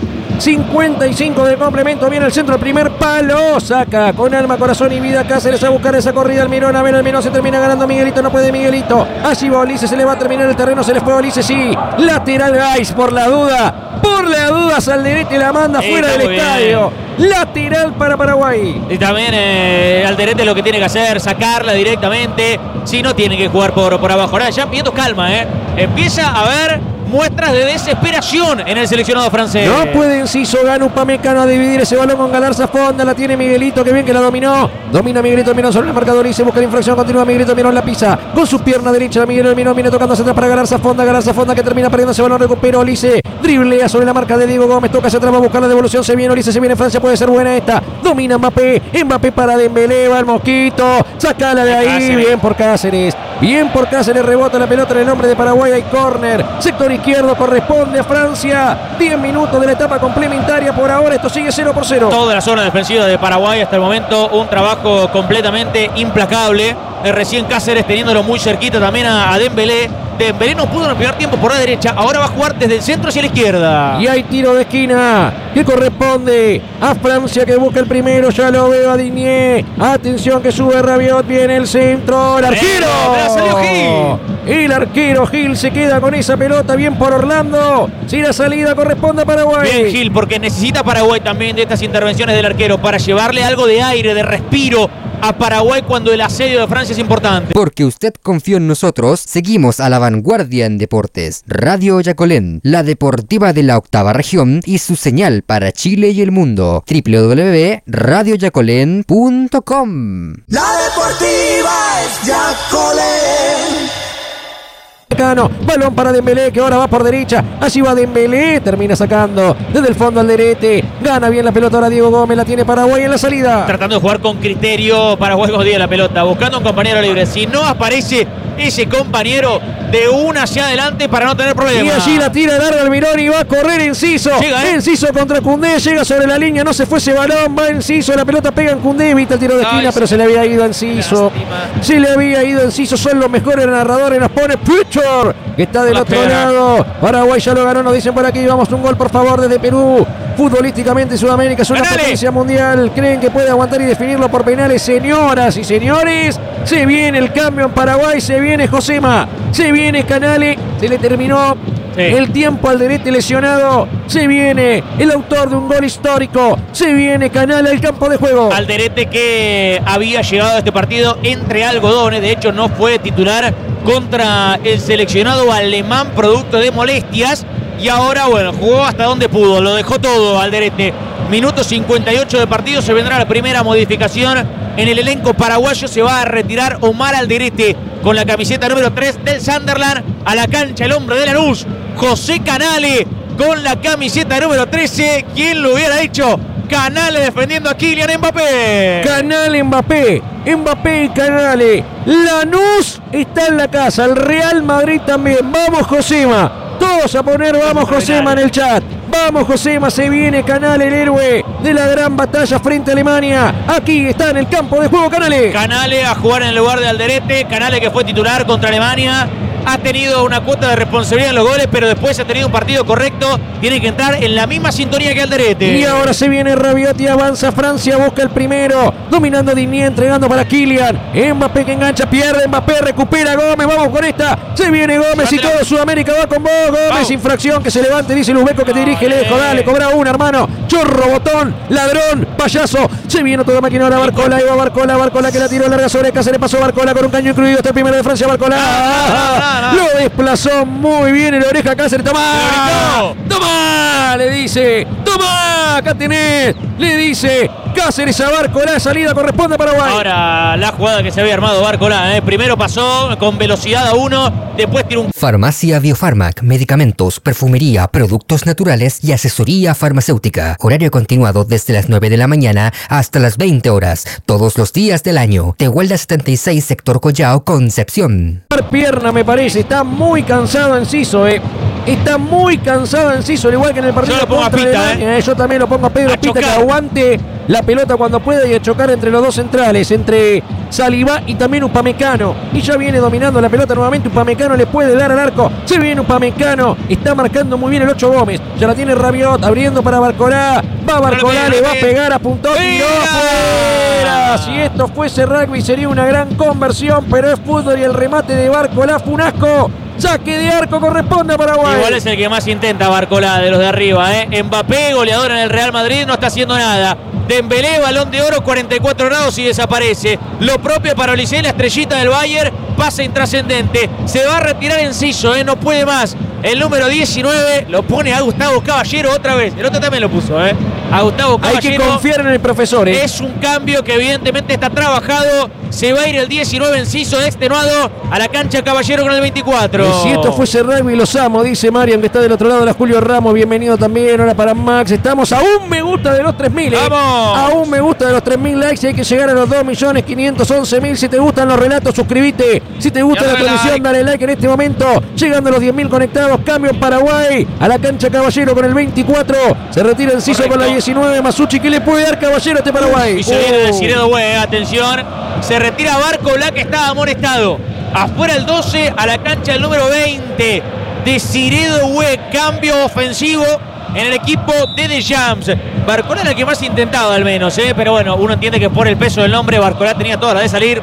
cincuenta y cinco de complemento. Viene el centro, el primer palo. Saca con alma, corazón y vida Cáceres a buscar esa corrida. Almirón, a ver, Almirón se termina ganando Miguelito. No puede Miguelito. Allí va Ulises, se le va a terminar el terreno. Se le fue a Ulises, sí. Lateral Gais por la duda. Por la duda, Alderete la manda Sí, fuera del estadio. Bien. Lateral para Paraguay. Y también eh, Alderete lo que tiene que hacer, sacarla directamente. Si no, tiene que jugar por, por abajo. Ahora ya pidiendo calma, ¿eh? Empieza a haber muestras de desesperación en el seleccionado francés. No puede Enciso, gana Upamecano a dividir ese balón con Galarza Fonda. La tiene Miguelito, que bien que la dominó. Domina Miguelito, Mirón sobre el marcador y se busca la infracción. Continúa Miguelito, Mirón la pisa. Con su pierna derecha, Miguel Mirón viene tocando hacia atrás para Galarza Fonda. Galarza Fonda que termina perdiendo ese balón. Recupera Olice. Driblea sobre la marca de Diego Gómez. Toca hacia atrás, va a buscar la devolución. Se viene Olice, se viene Francia. Puede ser buena esta. Domina Mbappé. Mbappé para Dembélé. Va el Mosquito. Sacala de ahí. Cáceres. Bien por Cáceres. Bien por Cáceres. Rebota la pelota en el nombre de Paraguay. Hay córner. Sector izquierdo corresponde a Francia. diez minutos de la etapa complementaria. Por ahora esto sigue cero por cero. Toda la zona defensiva de Paraguay hasta el momento. Un trabajo completamente implacable. Recién Cáceres teniéndolo muy cerquita también a, a Dembélé. Dembélé no pudo en el primer tiempo por la derecha. Ahora va a jugar desde el centro hacia la izquierda. Y hay tiro de esquina que corresponde a Francia, que busca el primero. Ya lo veo a Digné. Atención que sube Rabiot. Viene el centro. El arquero. ¡Pero, salió Gil! El arquero Gil se queda con esa pelota. Bien por Orlando. Si la salida corresponde a Paraguay. Bien Gil, porque necesita Paraguay también de estas intervenciones del arquero para llevarle algo de aire, de respiro a Paraguay cuando el asedio de Francia es importante. Porque usted confió en nosotros, seguimos a la vanguardia en deportes. Radio Yacolén, la deportiva de la octava región y su señal para Chile y el mundo. doble u doble u doble u punto radio yacolén punto com. La deportiva es Yacolén. Balón para Dembélé, que ahora va por derecha. Allí va Dembélé, termina sacando desde el fondo al Alderete. Gana bien la pelota ahora Diego Gómez, la tiene Paraguay en la salida. Tratando de jugar con criterio, Paraguay godía la pelota, buscando un compañero libre. Si no aparece ese compañero, de una hacia adelante para no tener problemas. Y allí la tira larga Almirón y va a correr Enciso. Llega, ¿eh? Enciso contra Koundé, llega sobre la línea, no se fue ese balón, va Enciso, la pelota pega en Koundé, evita el tiro de esquina, Ay, pero se le había ido a Enciso. Lástima. Se le había ido a Enciso, son los mejores narradores, nos pone Pritchard, que está del la otro pena. lado. Paraguay ya lo ganó, nos dicen por aquí, vamos un gol por favor desde Perú. Futbolísticamente Sudamérica es una ¡Ganale! Potencia mundial. ¿Creen que puede aguantar y definirlo por penales? Señoras y señores, se viene el cambio en Paraguay, se viene Josema, se viene Canale, se le terminó sí. el tiempo al Alderete lesionado, se viene el autor de un gol histórico, se viene Canale al campo de juego. Alderete que había llegado a este partido entre algodones, de hecho no fue titular contra el seleccionado alemán producto de molestias. Y ahora, bueno, jugó hasta donde pudo, lo dejó todo Alderete. Minuto cincuenta y ocho de partido, se vendrá la primera modificación en el elenco paraguayo. Se va a retirar Omar Alderete con la camiseta número tres del Sunderland. A la cancha el hombre de Lanús, José Canale, con la camiseta número trece. ¿Quién lo hubiera dicho? Canale defendiendo a Kylian Mbappé. Canale, Mbappé. Mbappé y Canale. Lanús está en la casa. El Real Madrid también. Vamos, Josema. Todos a poner vamos Josema en el chat. Vamos Josema, se viene Canale, el héroe de la gran batalla frente a Alemania. Aquí está en el campo de juego Canale. Canale a jugar en el lugar de Alderete. Canale que fue titular contra Alemania. Ha tenido una cuota de responsabilidad en los goles, pero después ha tenido un partido correcto. Tiene que entrar en la misma sintonía que Alderete. Y ahora se viene Rabiot y avanza Francia, busca el primero. Dominando Digné, entregando para Kylian. Mbappé que engancha, pierde Mbappé, recupera Gómez. Vamos con esta. Se viene Gómez y todo Sudamérica va con vos. Gómez, vamos. Infracción que se levante, dice el uzbeco que te dirige lejos. Dale, cobra una, hermano. Chorro, botón, ladrón, payaso. Se viene toda máquina ahora Barcola. Ahí va Barcola, Barcola que la tiró larga sobre Cáceres. Pasó Barcola con un caño incluido. Está el primero de Francia, Barcola. Ah, lo desplazó muy bien el oreja Cáceres. ¡Toma! ¡Toma! Le dice. ¡Toma! Acá tenés. Le dice Cáceres a Barcola. Salida corresponde a Paraguay. Ahora la jugada que se había armado Barcola. ¿eh? Primero pasó con velocidad a uno. Después tiró un... Farmacia Biofarmac. Medicamentos, perfumería, productos naturales y asesoría farmacéutica. Horario continuado desde las nueve de la mañana hasta las veinte horas. Todos los días del año. Tehuelda setenta y seis, sector Collao, Concepción. Pierna me parece. Está muy cansado Enciso, eh. Está muy cansado Enciso, al igual que en el partido Yo lo pongo contra a pita, Alemania. eh. Yo también lo Caballero, pongo a Pedro A Pita que chocar. aguante la pelota cuando pueda y a chocar entre los dos centrales, entre Saliba y también Upamecano. Y ya viene dominando la pelota nuevamente. Upamecano le puede dar al arco. Se viene Upamecano. Está marcando muy bien el Ocho Gómez. Ya la tiene Rabiot abriendo para Barcolá. Va Barcolá, le va a pegar, apuntó, tiró afuera. Si esto fuese rugby sería una gran conversión, pero es fútbol y el remate de Barcolá fue un asco. Saque de arco corresponde a Paraguay. Igual es el que más intenta Barcolá de los de arriba, ¿eh? Mbappé, goleador en el Real Madrid, no está haciendo nada. Dembélé, balón de oro, cuarenta y cuatro grados y desaparece. Lo propio para Olise, la estrellita del Bayern, pase intrascendente. Se va a retirar Enciso, ¿eh? No puede más. El número diecinueve lo pone a Gustavo Caballero otra vez. El otro también lo puso, ¿eh? A Gustavo Caballero. Hay que confiar en el profesor, ¿eh? Es un cambio que evidentemente está trabajado. Se va a ir el diecinueve Enciso extenuado a la cancha Caballero con el veinticuatro. Y si esto fuese rugby, los amo, dice Marian, que está del otro lado. La Julio Ramos, bienvenido también. Ahora para Max. Estamos a un me gusta de los tres mil. ¿eh? ¡Vamos! A un me gusta de los tres mil likes y hay que llegar a los dos millones quinientos once mil. Si te gustan los relatos, suscríbete. Si te gusta Y la dale transmisión, like. dale like en este momento. Llegando a los diez mil conectados. Cambio en Paraguay. A la cancha Caballero con el veinticuatro. Se retira Enciso con la diecinueve. Masucci, ¿qué le puede dar Caballero a este Paraguay? Y se viene de Oh. Ciredo Güey, atención. Se retira Barcolá que estaba amonestado. Afuera el doce, a la cancha el número veinte de Ciredo Güey. Cambio ofensivo en el equipo de The Jams. Barcolá era el que más intentaba al menos, ¿eh? Pero bueno, uno entiende que por el peso del nombre Barcolá tenía toda la de salir.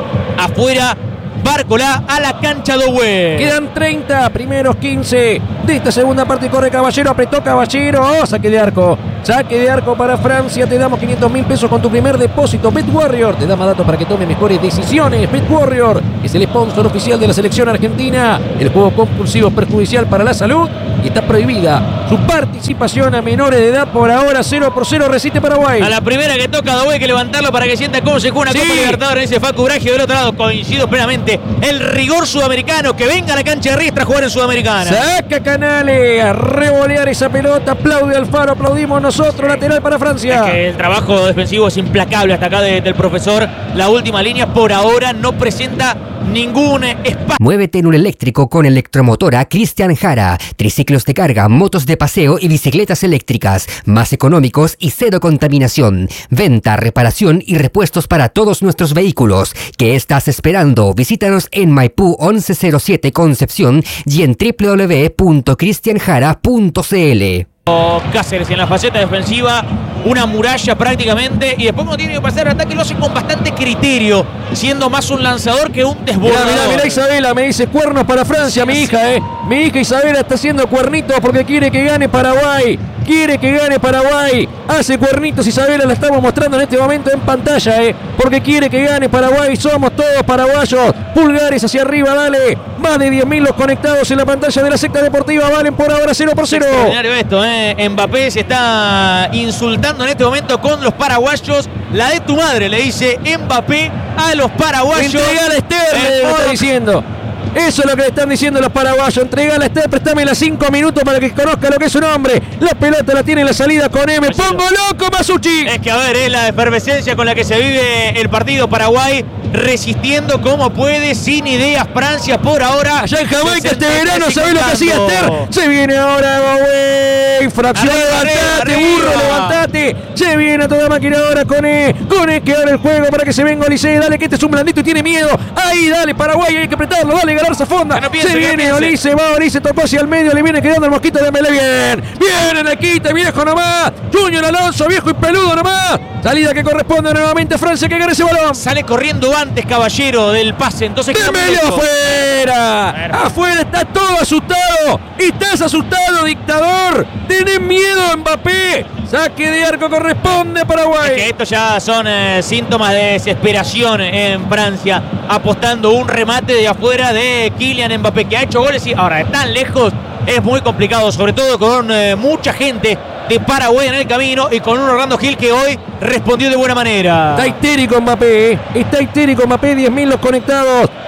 Afuera Barcolá a la cancha de Güey. Quedan treinta, primeros quince de esta segunda parte. Corre Caballero, apretó Caballero. Oh, saque de arco. Saque de arco para Francia. Te damos quinientos mil pesos con tu primer depósito. Bet Warrior te da más datos para que tome mejores decisiones. Bet Warrior es el sponsor oficial de la selección argentina. El juego compulsivo es perjudicial para la salud y está prohibida su participación a menores de edad. Por ahora cero por cero resiste Paraguay. A la primera que toca Doe hay que levantarlo para que sienta cómo se juega una Sí. Copa Libertadores. Dice Facu Bragio del otro lado. Coincido plenamente. El rigor sudamericano. Que venga a la cancha de Riestra a jugar en Sudamericana. Saca Canales a revolear esa pelota. Aplaude Alfaro, aplaudimos nosotros. Lateral para Francia. Es que el trabajo defensivo es implacable hasta acá de- del profesor. La última línea por ahora no presenta ningún espacio. Muévete en un eléctrico con Electromotora Cristian Jara. Triciclos de carga, motos de paseo y bicicletas eléctricas. Más económicos y cero contaminación. Venta, reparación y repuestos para todos nuestros vehículos. ¿Qué estás esperando? Visítanos en Maipú once cero siete Concepción y en w w w punto cristian jara punto c l. Cáceres en la faceta defensiva, una muralla prácticamente, y después cuando tiene que pasar el ataque lo hace con bastante criterio, siendo más un lanzador que un Mirá, desbordador. mirá, mirá Isabela, me dice cuernos para Francia, mi hija, eh. Mi hija Isabela está haciendo cuernitos porque quiere que gane Paraguay. Quiere que gane Paraguay. Hace cuernitos Isabela, la estamos mostrando en este momento en pantalla, eh. Porque quiere que gane Paraguay. Somos todos paraguayos. Pulgares hacia arriba, dale. Más de diez mil los conectados en la pantalla de la secta deportiva. Valen por ahora cero por cero. Extraordinario esto, ¿eh? Mbappé se está insultando en este momento con los paraguayos. La de tu madre, le dice Mbappé a los paraguayos. Entregala a Esther, En le está modo- diciendo. Eso es lo que le están diciendo los paraguayos. Entregala a Esther, préstame las cinco minutos para que conozca lo que es un hombre. La pelota la tiene en la salida con M. ¡Pongo loco, Masucci! Es que a ver, es la efervescencia con la que se vive el partido. Paraguay resistiendo como puede, sin ideas. Francia por ahora. Allá en Jamaica este sesenta y tres verano, ¿sabés lo que hacía Esther? Se viene ahora, güey. Fracción, Arriba, levantate, arriba, burro, arriba. levantate. Se viene a toda máquina ahora con E. Con E que abre el juego para que se venga Olise. Dale, que este es un blandito y tiene miedo. Ahí, dale, Paraguay, hay que apretarlo. Dale, Galarza Fonda. Que no piense, se que no viene piense. Olise, va Olise, tocó hacia el medio. Le viene quedando el mosquito de Melé. Bien, bien, en quita, viejo nomás. Junior Alonso, viejo y peludo nomás. Salida que corresponde nuevamente a Francia que gana ese balón. Sale corriendo antes Caballero del pase. Entonces queda muy ¡Dembélé lejos. afuera! Bueno. ¡Afuera! Está todo asustado. ¡Estás asustado, dictador! ¡Tenés miedo, Mbappé! Saque de arco corresponde a Paraguay. Es que estos ya son eh, síntomas de desesperación en Francia, apostando un remate de afuera de Kylian Mbappé, que ha hecho goles y ahora de tan lejos es muy complicado, sobre todo con eh, mucha gente de Paraguay en el camino y con un Orlando Gil que hoy respondió de buena manera. Está histérico Mbappé, ¿eh? Está histérico Mbappé, diez mil los conectados.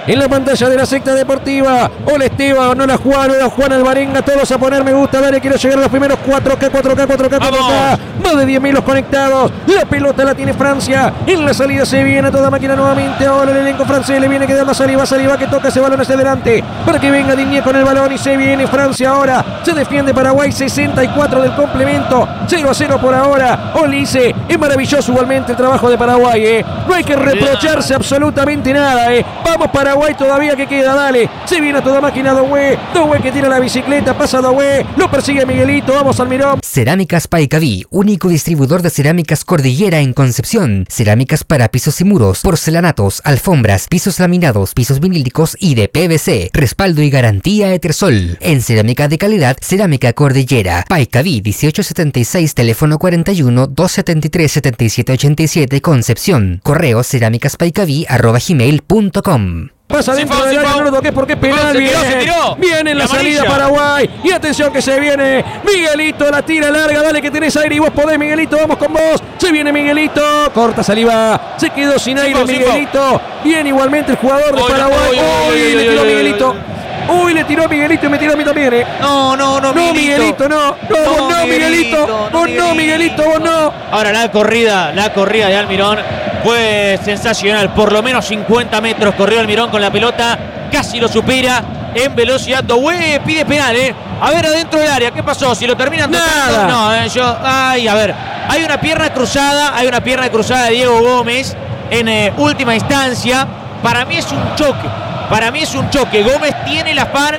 en la pantalla de la secta deportiva. Hola Esteban, no la Juan, hola Juan Alvarenga, todos a poner me gusta, dale, quiero llegar a los primeros cuatro K, cuatro K, cuatro K, cuatro K. Más de diez mil los conectados. La pelota la tiene Francia. En la salida se viene a toda máquina nuevamente. Ahora el elenco francés le viene quedando a Saliba, Saliba que toca ese balón hacia adelante para que venga Digne con el balón y se viene Francia ahora. Se defiende Paraguay, sesenta y cuatro del complemento. cero a cero por ahora. Olise, es maravilloso igualmente el trabajo de Paraguay, eh. No hay que reprocharse absolutamente nada, eh. Vamos Paraguay todavía que queda, dale. Se viene a toda máquina Doué. Doué que tira la bicicleta, pasa Doué. Lo persigue Miguelito, vamos Almirón. Cerámicas Paicaví, único distribuidor de cerámicas Cordillera en Concepción. Cerámicas para pisos y muros, porcelanatos, alfombras, pisos laminados, pisos vinílicos y de P V C. Respaldo y garantía Etersol. En cerámica de calidad, Cerámica Cordillera. Paicaví dieciocho setenta y seis, teléfono cuarenta y uno, doscientos setenta y tres, setenta y siete ochenta y siete, Concepción. Correo cerámicaspaicaví arroba gmail punto com. Pasa dentro del área, no lo toques porque es penal. Bien, viene en la salida Paraguay. Y atención que se viene Miguelito, la tira larga. Dale que tenés aire y vos podés, Miguelito. Vamos con vos. Se viene Miguelito. Corta Saliba. Se quedó sin aire Miguelito. Bien igualmente el jugador de Paraguay. Uy, le tiró Miguelito. Uy, le tiró a Miguelito y me tiró a mí también, eh. No, no, no, no, Miguelito, no. No, vos no, Miguelito. Vos no, Miguelito, vos no. Ahora la corrida, la corrida de Almirón fue sensacional. Por lo menos cincuenta metros corrió Almirón con la pelota. Casi lo supera en velocidad. Doué pide penal, eh. A ver, adentro del área, ¿qué pasó? Si lo terminan tocando. No, eh, yo. Ay, a ver. Hay una pierna cruzada, hay una pierna cruzada de Diego Gómez en eh, última instancia. Para mí es un choque. Para mí es un choque. Gómez tiene el afán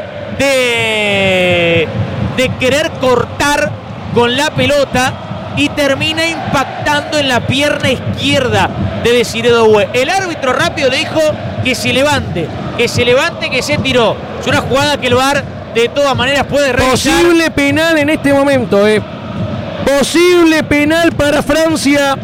de, de querer cortar con la pelota y termina impactando en la pierna izquierda de Desiré Doué. El árbitro rápido le dijo que se levante, que se levante, que se tiró. Es una jugada que el V A R de todas maneras puede revisar. Posible penal en este momento, eh. Posible penal para Francia.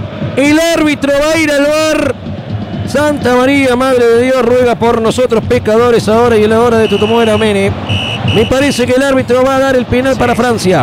El árbitro va a ir al V A R. Santa María, Madre de Dios, ruega por nosotros pecadores ahora y en la hora de Tutumora, Mene. Me parece que el árbitro va a dar el penal para Francia.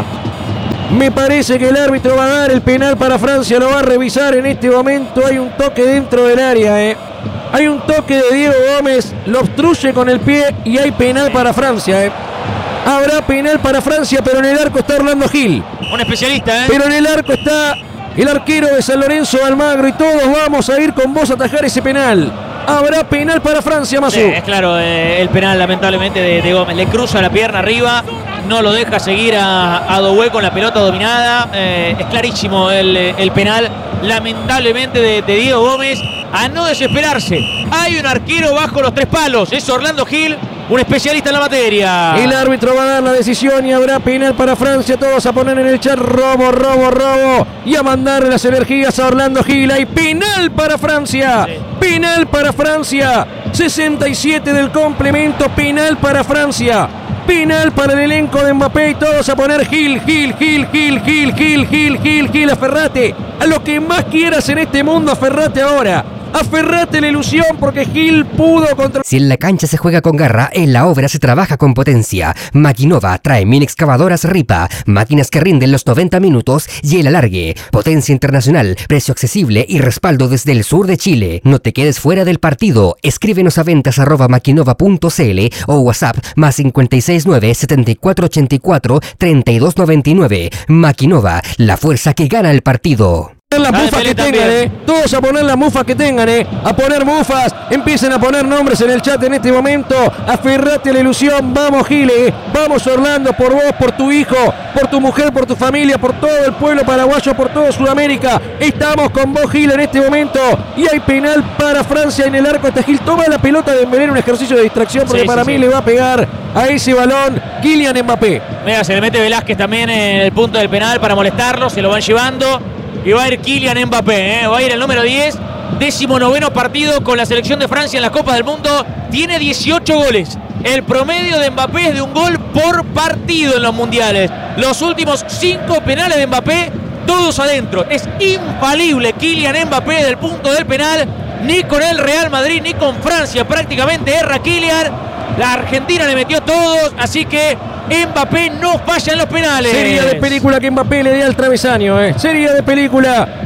Me parece que el árbitro va a dar el penal para Francia. Lo va a revisar en este momento. Hay un toque dentro del área, eh. Hay un toque de Diego Gómez. Lo obstruye con el pie y hay penal para Francia, eh. Habrá penal para Francia, pero en el arco está Orlando Gil. Un especialista, eh. Pero en el arco está el arquero de San Lorenzo, Almagro, y todos vamos a ir con vos a atajar ese penal. Habrá penal para Francia, Mazú. Sí, es claro, eh, el penal lamentablemente de, de Gómez. Le cruza la pierna arriba, no lo deja seguir a, a Doué con la pelota dominada. Eh, es clarísimo el, el penal, lamentablemente, de, de Diego Gómez. A no desesperarse. Hay un arquero bajo los tres palos. Es Orlando Gil, un especialista en la materia. El árbitro va a dar la decisión y habrá penal para Francia. Todos a poner en el chat robo, robo, robo. Y a mandarle las energías a Orlando Gil. Hay penal para Francia. Sí. Penal para Francia. sesenta y siete del complemento. Penal para Francia. Penal para el elenco de Mbappé y todos a poner Gil, Gil, Gil, Gil, Gil, Gil, Gil, Gil, Gil, aferrate a lo que más quieras en este mundo, aferrate ahora. Aferrate la ilusión porque Gil pudo contra... Si en la cancha se juega con garra, en la obra se trabaja con potencia. Maquinova trae mini excavadoras Ripa, máquinas que rinden los noventa minutos y el alargue. Potencia internacional, precio accesible y respaldo desde el sur de Chile. No te quedes fuera del partido. Escríbenos a ventas arroba maquinova punto cl o WhatsApp más cinco seis nueve, setenta y cuatro ochenta y cuatro, treinta y dos noventa y nueve. Maquinova, la fuerza que gana el partido. Las mufas que tengan, eh. Todos a poner las mufas que tengan, eh. A poner mufas. Empiecen a poner nombres en el chat en este momento. Aferrate a la ilusión. Vamos, Gile. Vamos, Orlando, por vos, por tu hijo, por tu mujer, por tu familia, por todo el pueblo paraguayo, por toda Sudamérica. Estamos con vos, Gil, en este momento. Y hay penal para Francia en el arco. Este Gil toma la pelota de Dembélé, un ejercicio de distracción porque sí, para sí, mí sí. le va a pegar a ese balón Kylian Mbappé. Mira, se le mete Velázquez también en el punto del penal para molestarlo. Se lo van llevando. Y va a ir Kylian Mbappé, ¿eh? Va a ir el número diez, décimo noveno partido con la selección de Francia en la Copa del Mundo. Tiene dieciocho goles. El promedio de Mbappé es de un gol por partido en los mundiales. Los últimos cinco penales de Mbappé, todos adentro. Es infalible Kylian Mbappé del punto del penal. Ni con el Real Madrid, ni con Francia prácticamente erra Kylian. La Argentina le metió todos, así que Mbappé no falla en los penales. Sería de película que Mbappé le dé al travesaño, eh. Sería de película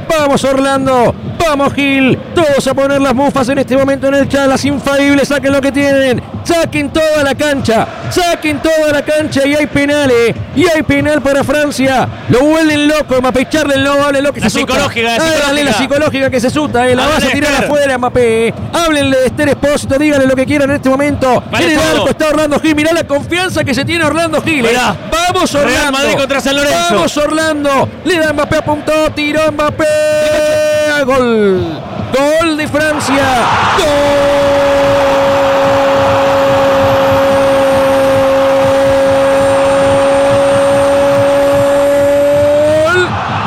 Vamos Orlando, vamos Gil, todos a poner las mufas en este momento en el chat, las infalibles, saquen lo que tienen, saquen toda la cancha, saquen toda la cancha y hay penales, y hay penal para Francia, lo vuelven loco, Mbappé, charle no vale lo que la se suta. psicológica, la Háganle psicológica. la psicológica que se suta, eh, la Háganle vas a tirar Esther. afuera Mbappé, eh. Háblenle de Esther Espósito, díganle lo que quieran en este momento, Vale en el todo. arco está Orlando Gil, mirá la confianza que se tiene Orlando Gil, eh. Mirá. Vamos Orlando, Real Madrid contra San Lorenzo. vamos Orlando, le da Mbappé, apuntó, tiró Mbappé, gol, gol de Francia, gol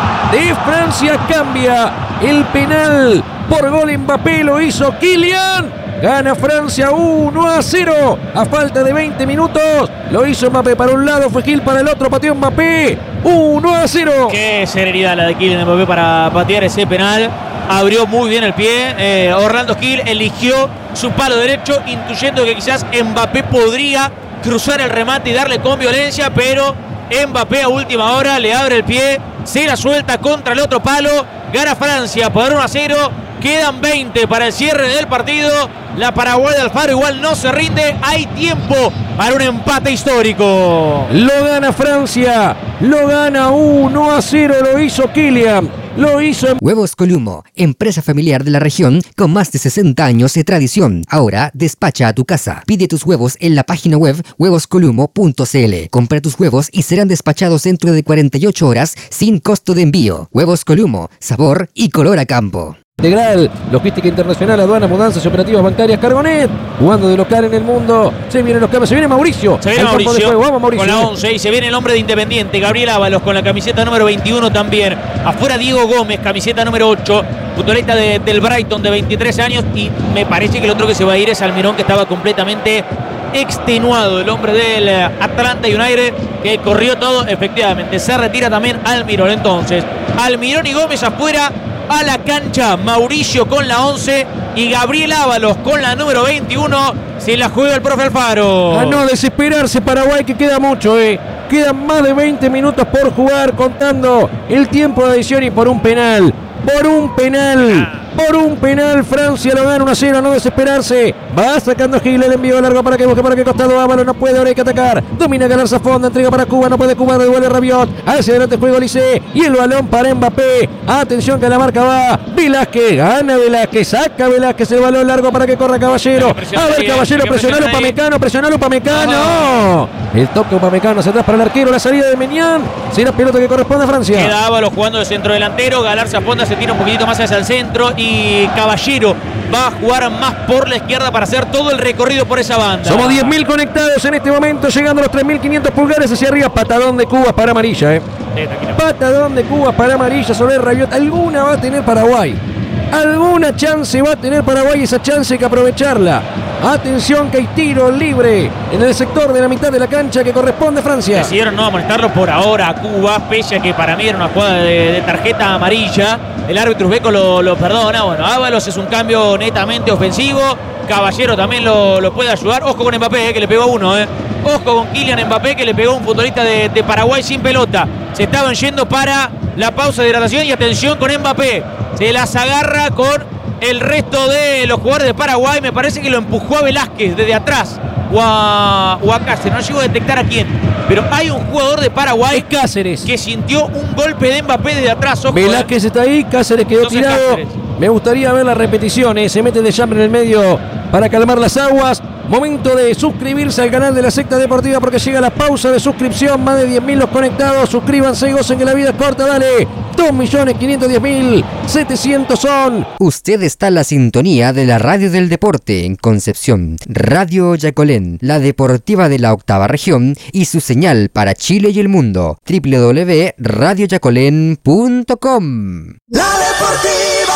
de Francia, cambia el penal por gol Mbappé, lo hizo Kylian. Gana Francia uno a cero a falta de veinte minutos. Lo hizo Mbappé para un lado, fue Gil para el otro, pateó Mbappé. uno a cero. Qué serenidad la de Kylian Mbappé para patear ese penal. Abrió muy bien el pie. Eh, Orlando Gil eligió su palo derecho, intuyendo que quizás Mbappé podría cruzar el remate y darle con violencia, pero Mbappé a última hora le abre el pie, se la suelta contra el otro palo. Gana Francia por uno a cero. Quedan veinte para el cierre del partido. La Paraguay de Alfaro igual no se rinde. Hay tiempo para un empate histórico. Lo gana Francia. Lo gana uno a cero. Lo hizo Kylian. Lo hizo en... Huevos Columo, empresa familiar de la región con más de sesenta años de tradición. Ahora despacha a tu casa. Pide tus huevos en la página web huevos columo punto c l. Compra tus huevos y serán despachados dentro de cuarenta y ocho horas sin costo de envío. Huevos Columo, sabor y color a campo. Integral, logística internacional, aduanas, mudanzas y operativas bancarias, Cargonet, jugando de local en el mundo. Se vienen los cambios, se viene Mauricio. Se viene al campo de Mauricio, juego. Vamos Mauricio. con la once y se viene el hombre de Independiente, Gabriel Ábalos con la camiseta número veintiuno también. Afuera Diego Gómez, camiseta número ocho, futbolista de, del Brighton de veintitrés años, y me parece que el otro que se va a ir es Almirón, que estaba completamente extenuado, el hombre del Atlanta United, que corrió todo. Efectivamente, se retira también Almirón. Entonces, Almirón y Gómez afuera. A la cancha Mauricio con la once y Gabriel Ábalos con la número veintiuno. Se la juega el profe Alfaro. A no desesperarse Paraguay, que queda mucho, eh. Quedan más de veinte minutos por jugar, contando el tiempo de adición y por un penal. Por un penal. Por un penal, Francia lo gana uno a cero, a no desesperarse. Va sacando Gil, el envío largo para que busque para qué costado. Ábalos no puede, ahora hay que atacar. Domina Galarza Fonda, entrega para Cuba, no puede Cuba, devuelve Rabiot. Hacia adelante juega Olise y el balón para Mbappé. Atención que la marca va. Velázquez, gana Velázquez, saca Velázquez el balón largo para que corra Caballero. A ver Caballero, presionalo Upamecano, presionalo Upamecano. El toque Upamecano hacia atrás para el arquero, la salida de Menián. Será pelota que corresponde a Francia. Queda Ábalos jugando de centro delantero. Galarza Fonda se tira un poquitito más hacia el centro y Caballero va a jugar más por la izquierda para hacer todo el recorrido por esa banda. Somos diez mil conectados en este momento, llegando a los tres mil quinientos pulgares hacia arriba. Patadón de Cuba para amarilla, eh. Patadón de Cuba para amarilla sobre el Rabiot. Alguna va a tener Paraguay. Alguna chance va a tener Paraguay, esa chance hay que aprovecharla. Atención que hay tiro libre en el sector de la mitad de la cancha que corresponde a Francia. Decidieron no amonestarlo por ahora a Cuba, pese a que para mí era una jugada de, de tarjeta amarilla. El árbitro uzbeco lo, lo perdona. Bueno, Ábalos es un cambio netamente ofensivo. Caballero también lo, lo puede ayudar. Ojo con Mbappé, eh, que le pegó uno. Eh. Ojo con Kylian Mbappé, que le pegó un futbolista de, de Paraguay sin pelota. Se estaban yendo para la pausa de hidratación y atención con Mbappé. Se las agarra con el resto de los jugadores de Paraguay. Me parece que lo empujó a Velázquez desde atrás. O a, o a Cáceres. No llego a detectar a quién. Pero hay un jugador de Paraguay Es Cáceres. que sintió un golpe de Mbappé desde atrás. Ojo, Velázquez eh. está ahí, Cáceres quedó Entonces, tirado. Cáceres. Me gustaría ver la repetición, eh. Se mete de Chambre en el medio para calmar las aguas. Momento de suscribirse al canal de la Secta Deportiva porque llega la pausa de suscripción. Más de diez mil los conectados. Suscríbanse y gocen que la vida es corta. Dale. dos millones quinientos diez mil setecientos son. Usted está en la sintonía de la Radio del Deporte en Concepción. Radio Yacolén, la deportiva de la octava región y su señal para Chile y el mundo. doble u doble u doble u punto radio yacolén punto com. La Deportiva.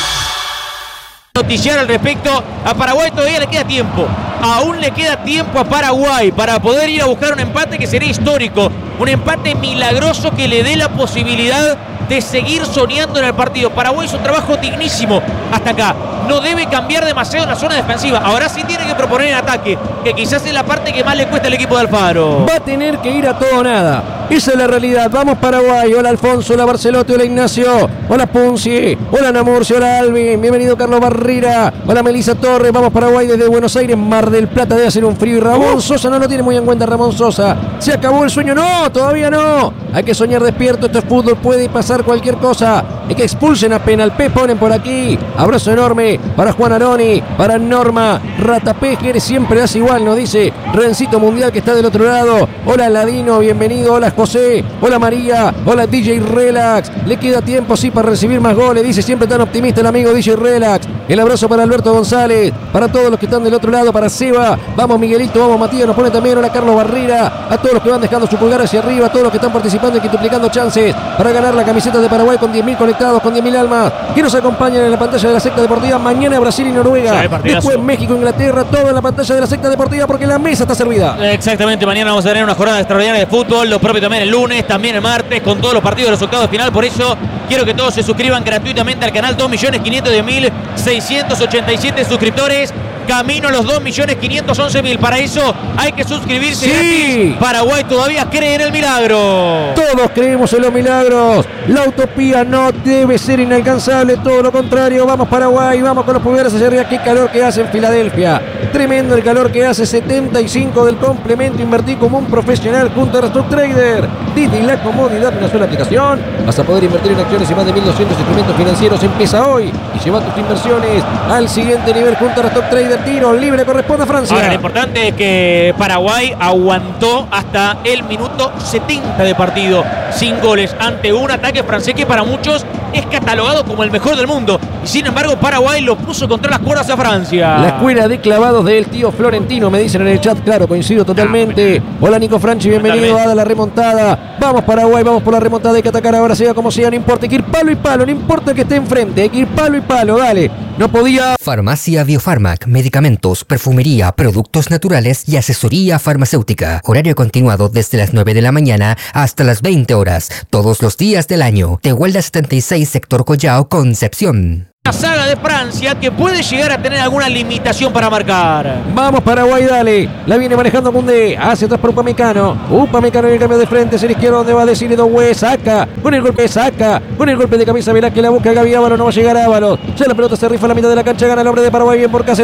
Noticiar al respecto. A Paraguay todavía le queda tiempo. Aún le queda tiempo a Paraguay para poder ir a buscar un empate que sería histórico. Un empate milagroso que le dé la posibilidad de seguir soñando en el partido. Paraguay hizo un trabajo dignísimo hasta acá. No debe cambiar demasiado en la zona defensiva. Ahora sí tiene que proponer en ataque, que quizás es la parte que más le cuesta al equipo de Alfaro. Va a tener que ir a todo o nada. Esa es la realidad. Vamos Paraguay. Hola Alfonso, hola Barcelotti, hola Ignacio, hola Punzi, hola Namurcio, hola Alvin. Bienvenido Carlos Barrera, hola Melissa Torres. Vamos Paraguay desde Buenos Aires, Mar del Plata. Debe hacer un frío. Y Ramón Sosa no lo tiene muy en cuenta. Ramón Sosa, ¿se acabó el sueño? No, todavía no. Hay que soñar despierto. Esto es fútbol, puede pasar cualquier cosa. Hay que expulsen a Penal P, ponen por aquí. Abrazo enorme para Juan Aroni, para Norma Ratapejer. Siempre hace igual, nos dice Rencito Mundial, que está del otro lado. Hola Ladino, bienvenido. Hola José, hola María, hola D J Relax. Le queda tiempo, sí, para recibir más goles. Dice siempre tan optimista el amigo D J Relax. El abrazo para Alberto González, para todos los que están del otro lado, para Seba. Vamos Miguelito, vamos Matías, nos pone también. Hola Carlos Barrera, a todos los que van dejando su pulgar hacia arriba, a todos los que están participando y quintuplicando chances para ganar la camiseta de Paraguay con diez mil conectados, con diez mil almas que nos acompañan en la pantalla de la secta deportiva. Mañana Brasil y Noruega, sí, después México, Inglaterra, todo en la pantalla de la secta deportiva porque la mesa está servida. Exactamente, mañana vamos a tener una jornada extraordinaria de fútbol, lo propio también el lunes, también el martes, con todos los partidos de los octavos de final. Por eso quiero que todos se suscriban gratuitamente al canal. Dos millones quinientos diez mil seiscientos ochenta y siete suscriptores, camino a los dos millones quinientos once mil. Para eso hay que suscribirse sí. gratis. Paraguay todavía cree en el milagro. Todos creemos en los milagros. La utopía no debe ser inalcanzable, todo lo contrario. Vamos Paraguay, vamos con los pulgares hacia arriba. Qué calor que hace en Filadelfia. Tremendo el calor que hace. setenta y cinco del complemento. Invertí como un profesional junto a Stock Trader. Desde la comodidad de una sola aplicación vas a poder invertir en acciones y más de mil doscientos instrumentos financieros. Empieza hoy y lleva tus inversiones al siguiente nivel junto a Stock Trader. Tiro libre, corresponde a Francia. Ahora, lo importante es que Paraguay aguantó hasta el minuto setenta de partido sin goles ante un ataque francés que para muchos es catalogado como el mejor del mundo. Y sin embargo Paraguay lo puso contra las cuerdas a Francia. La escuela de clavados del tío Florentino, me dicen en el chat. Claro, coincido totalmente. Hola Nico Franchi, bienvenido a la remontada. Vamos Paraguay, vamos por la remontada. Hay que atacar ahora, sea como sea, no importa. Hay que ir palo y palo, no importa el que esté enfrente. Hay que ir palo y palo, dale. No podía... Farmacia Biofarmac, medicamentos, perfumería, productos naturales y asesoría farmacéutica. Horario continuado desde las nueve de la mañana hasta las veinte horas, todos los días del año. Tehuelda setenta y seis, sector Collao, Concepción. La saga de Francia que puede llegar a tener alguna limitación para marcar. Vamos Paraguay, dale. La viene manejando Koundé. Hacia atrás por Upamecano. Upamecano en el cambio de frente. Hacia la izquierda donde va a decir Edoue. Saca. Con el golpe saca. Con el golpe de cabeza Velázquez. La busca Gaby Ábalos. No va a llegar Ábalos. Ya la pelota se rifa a la mitad de la cancha. Gana el hombre de Paraguay. Bien por Cáceres.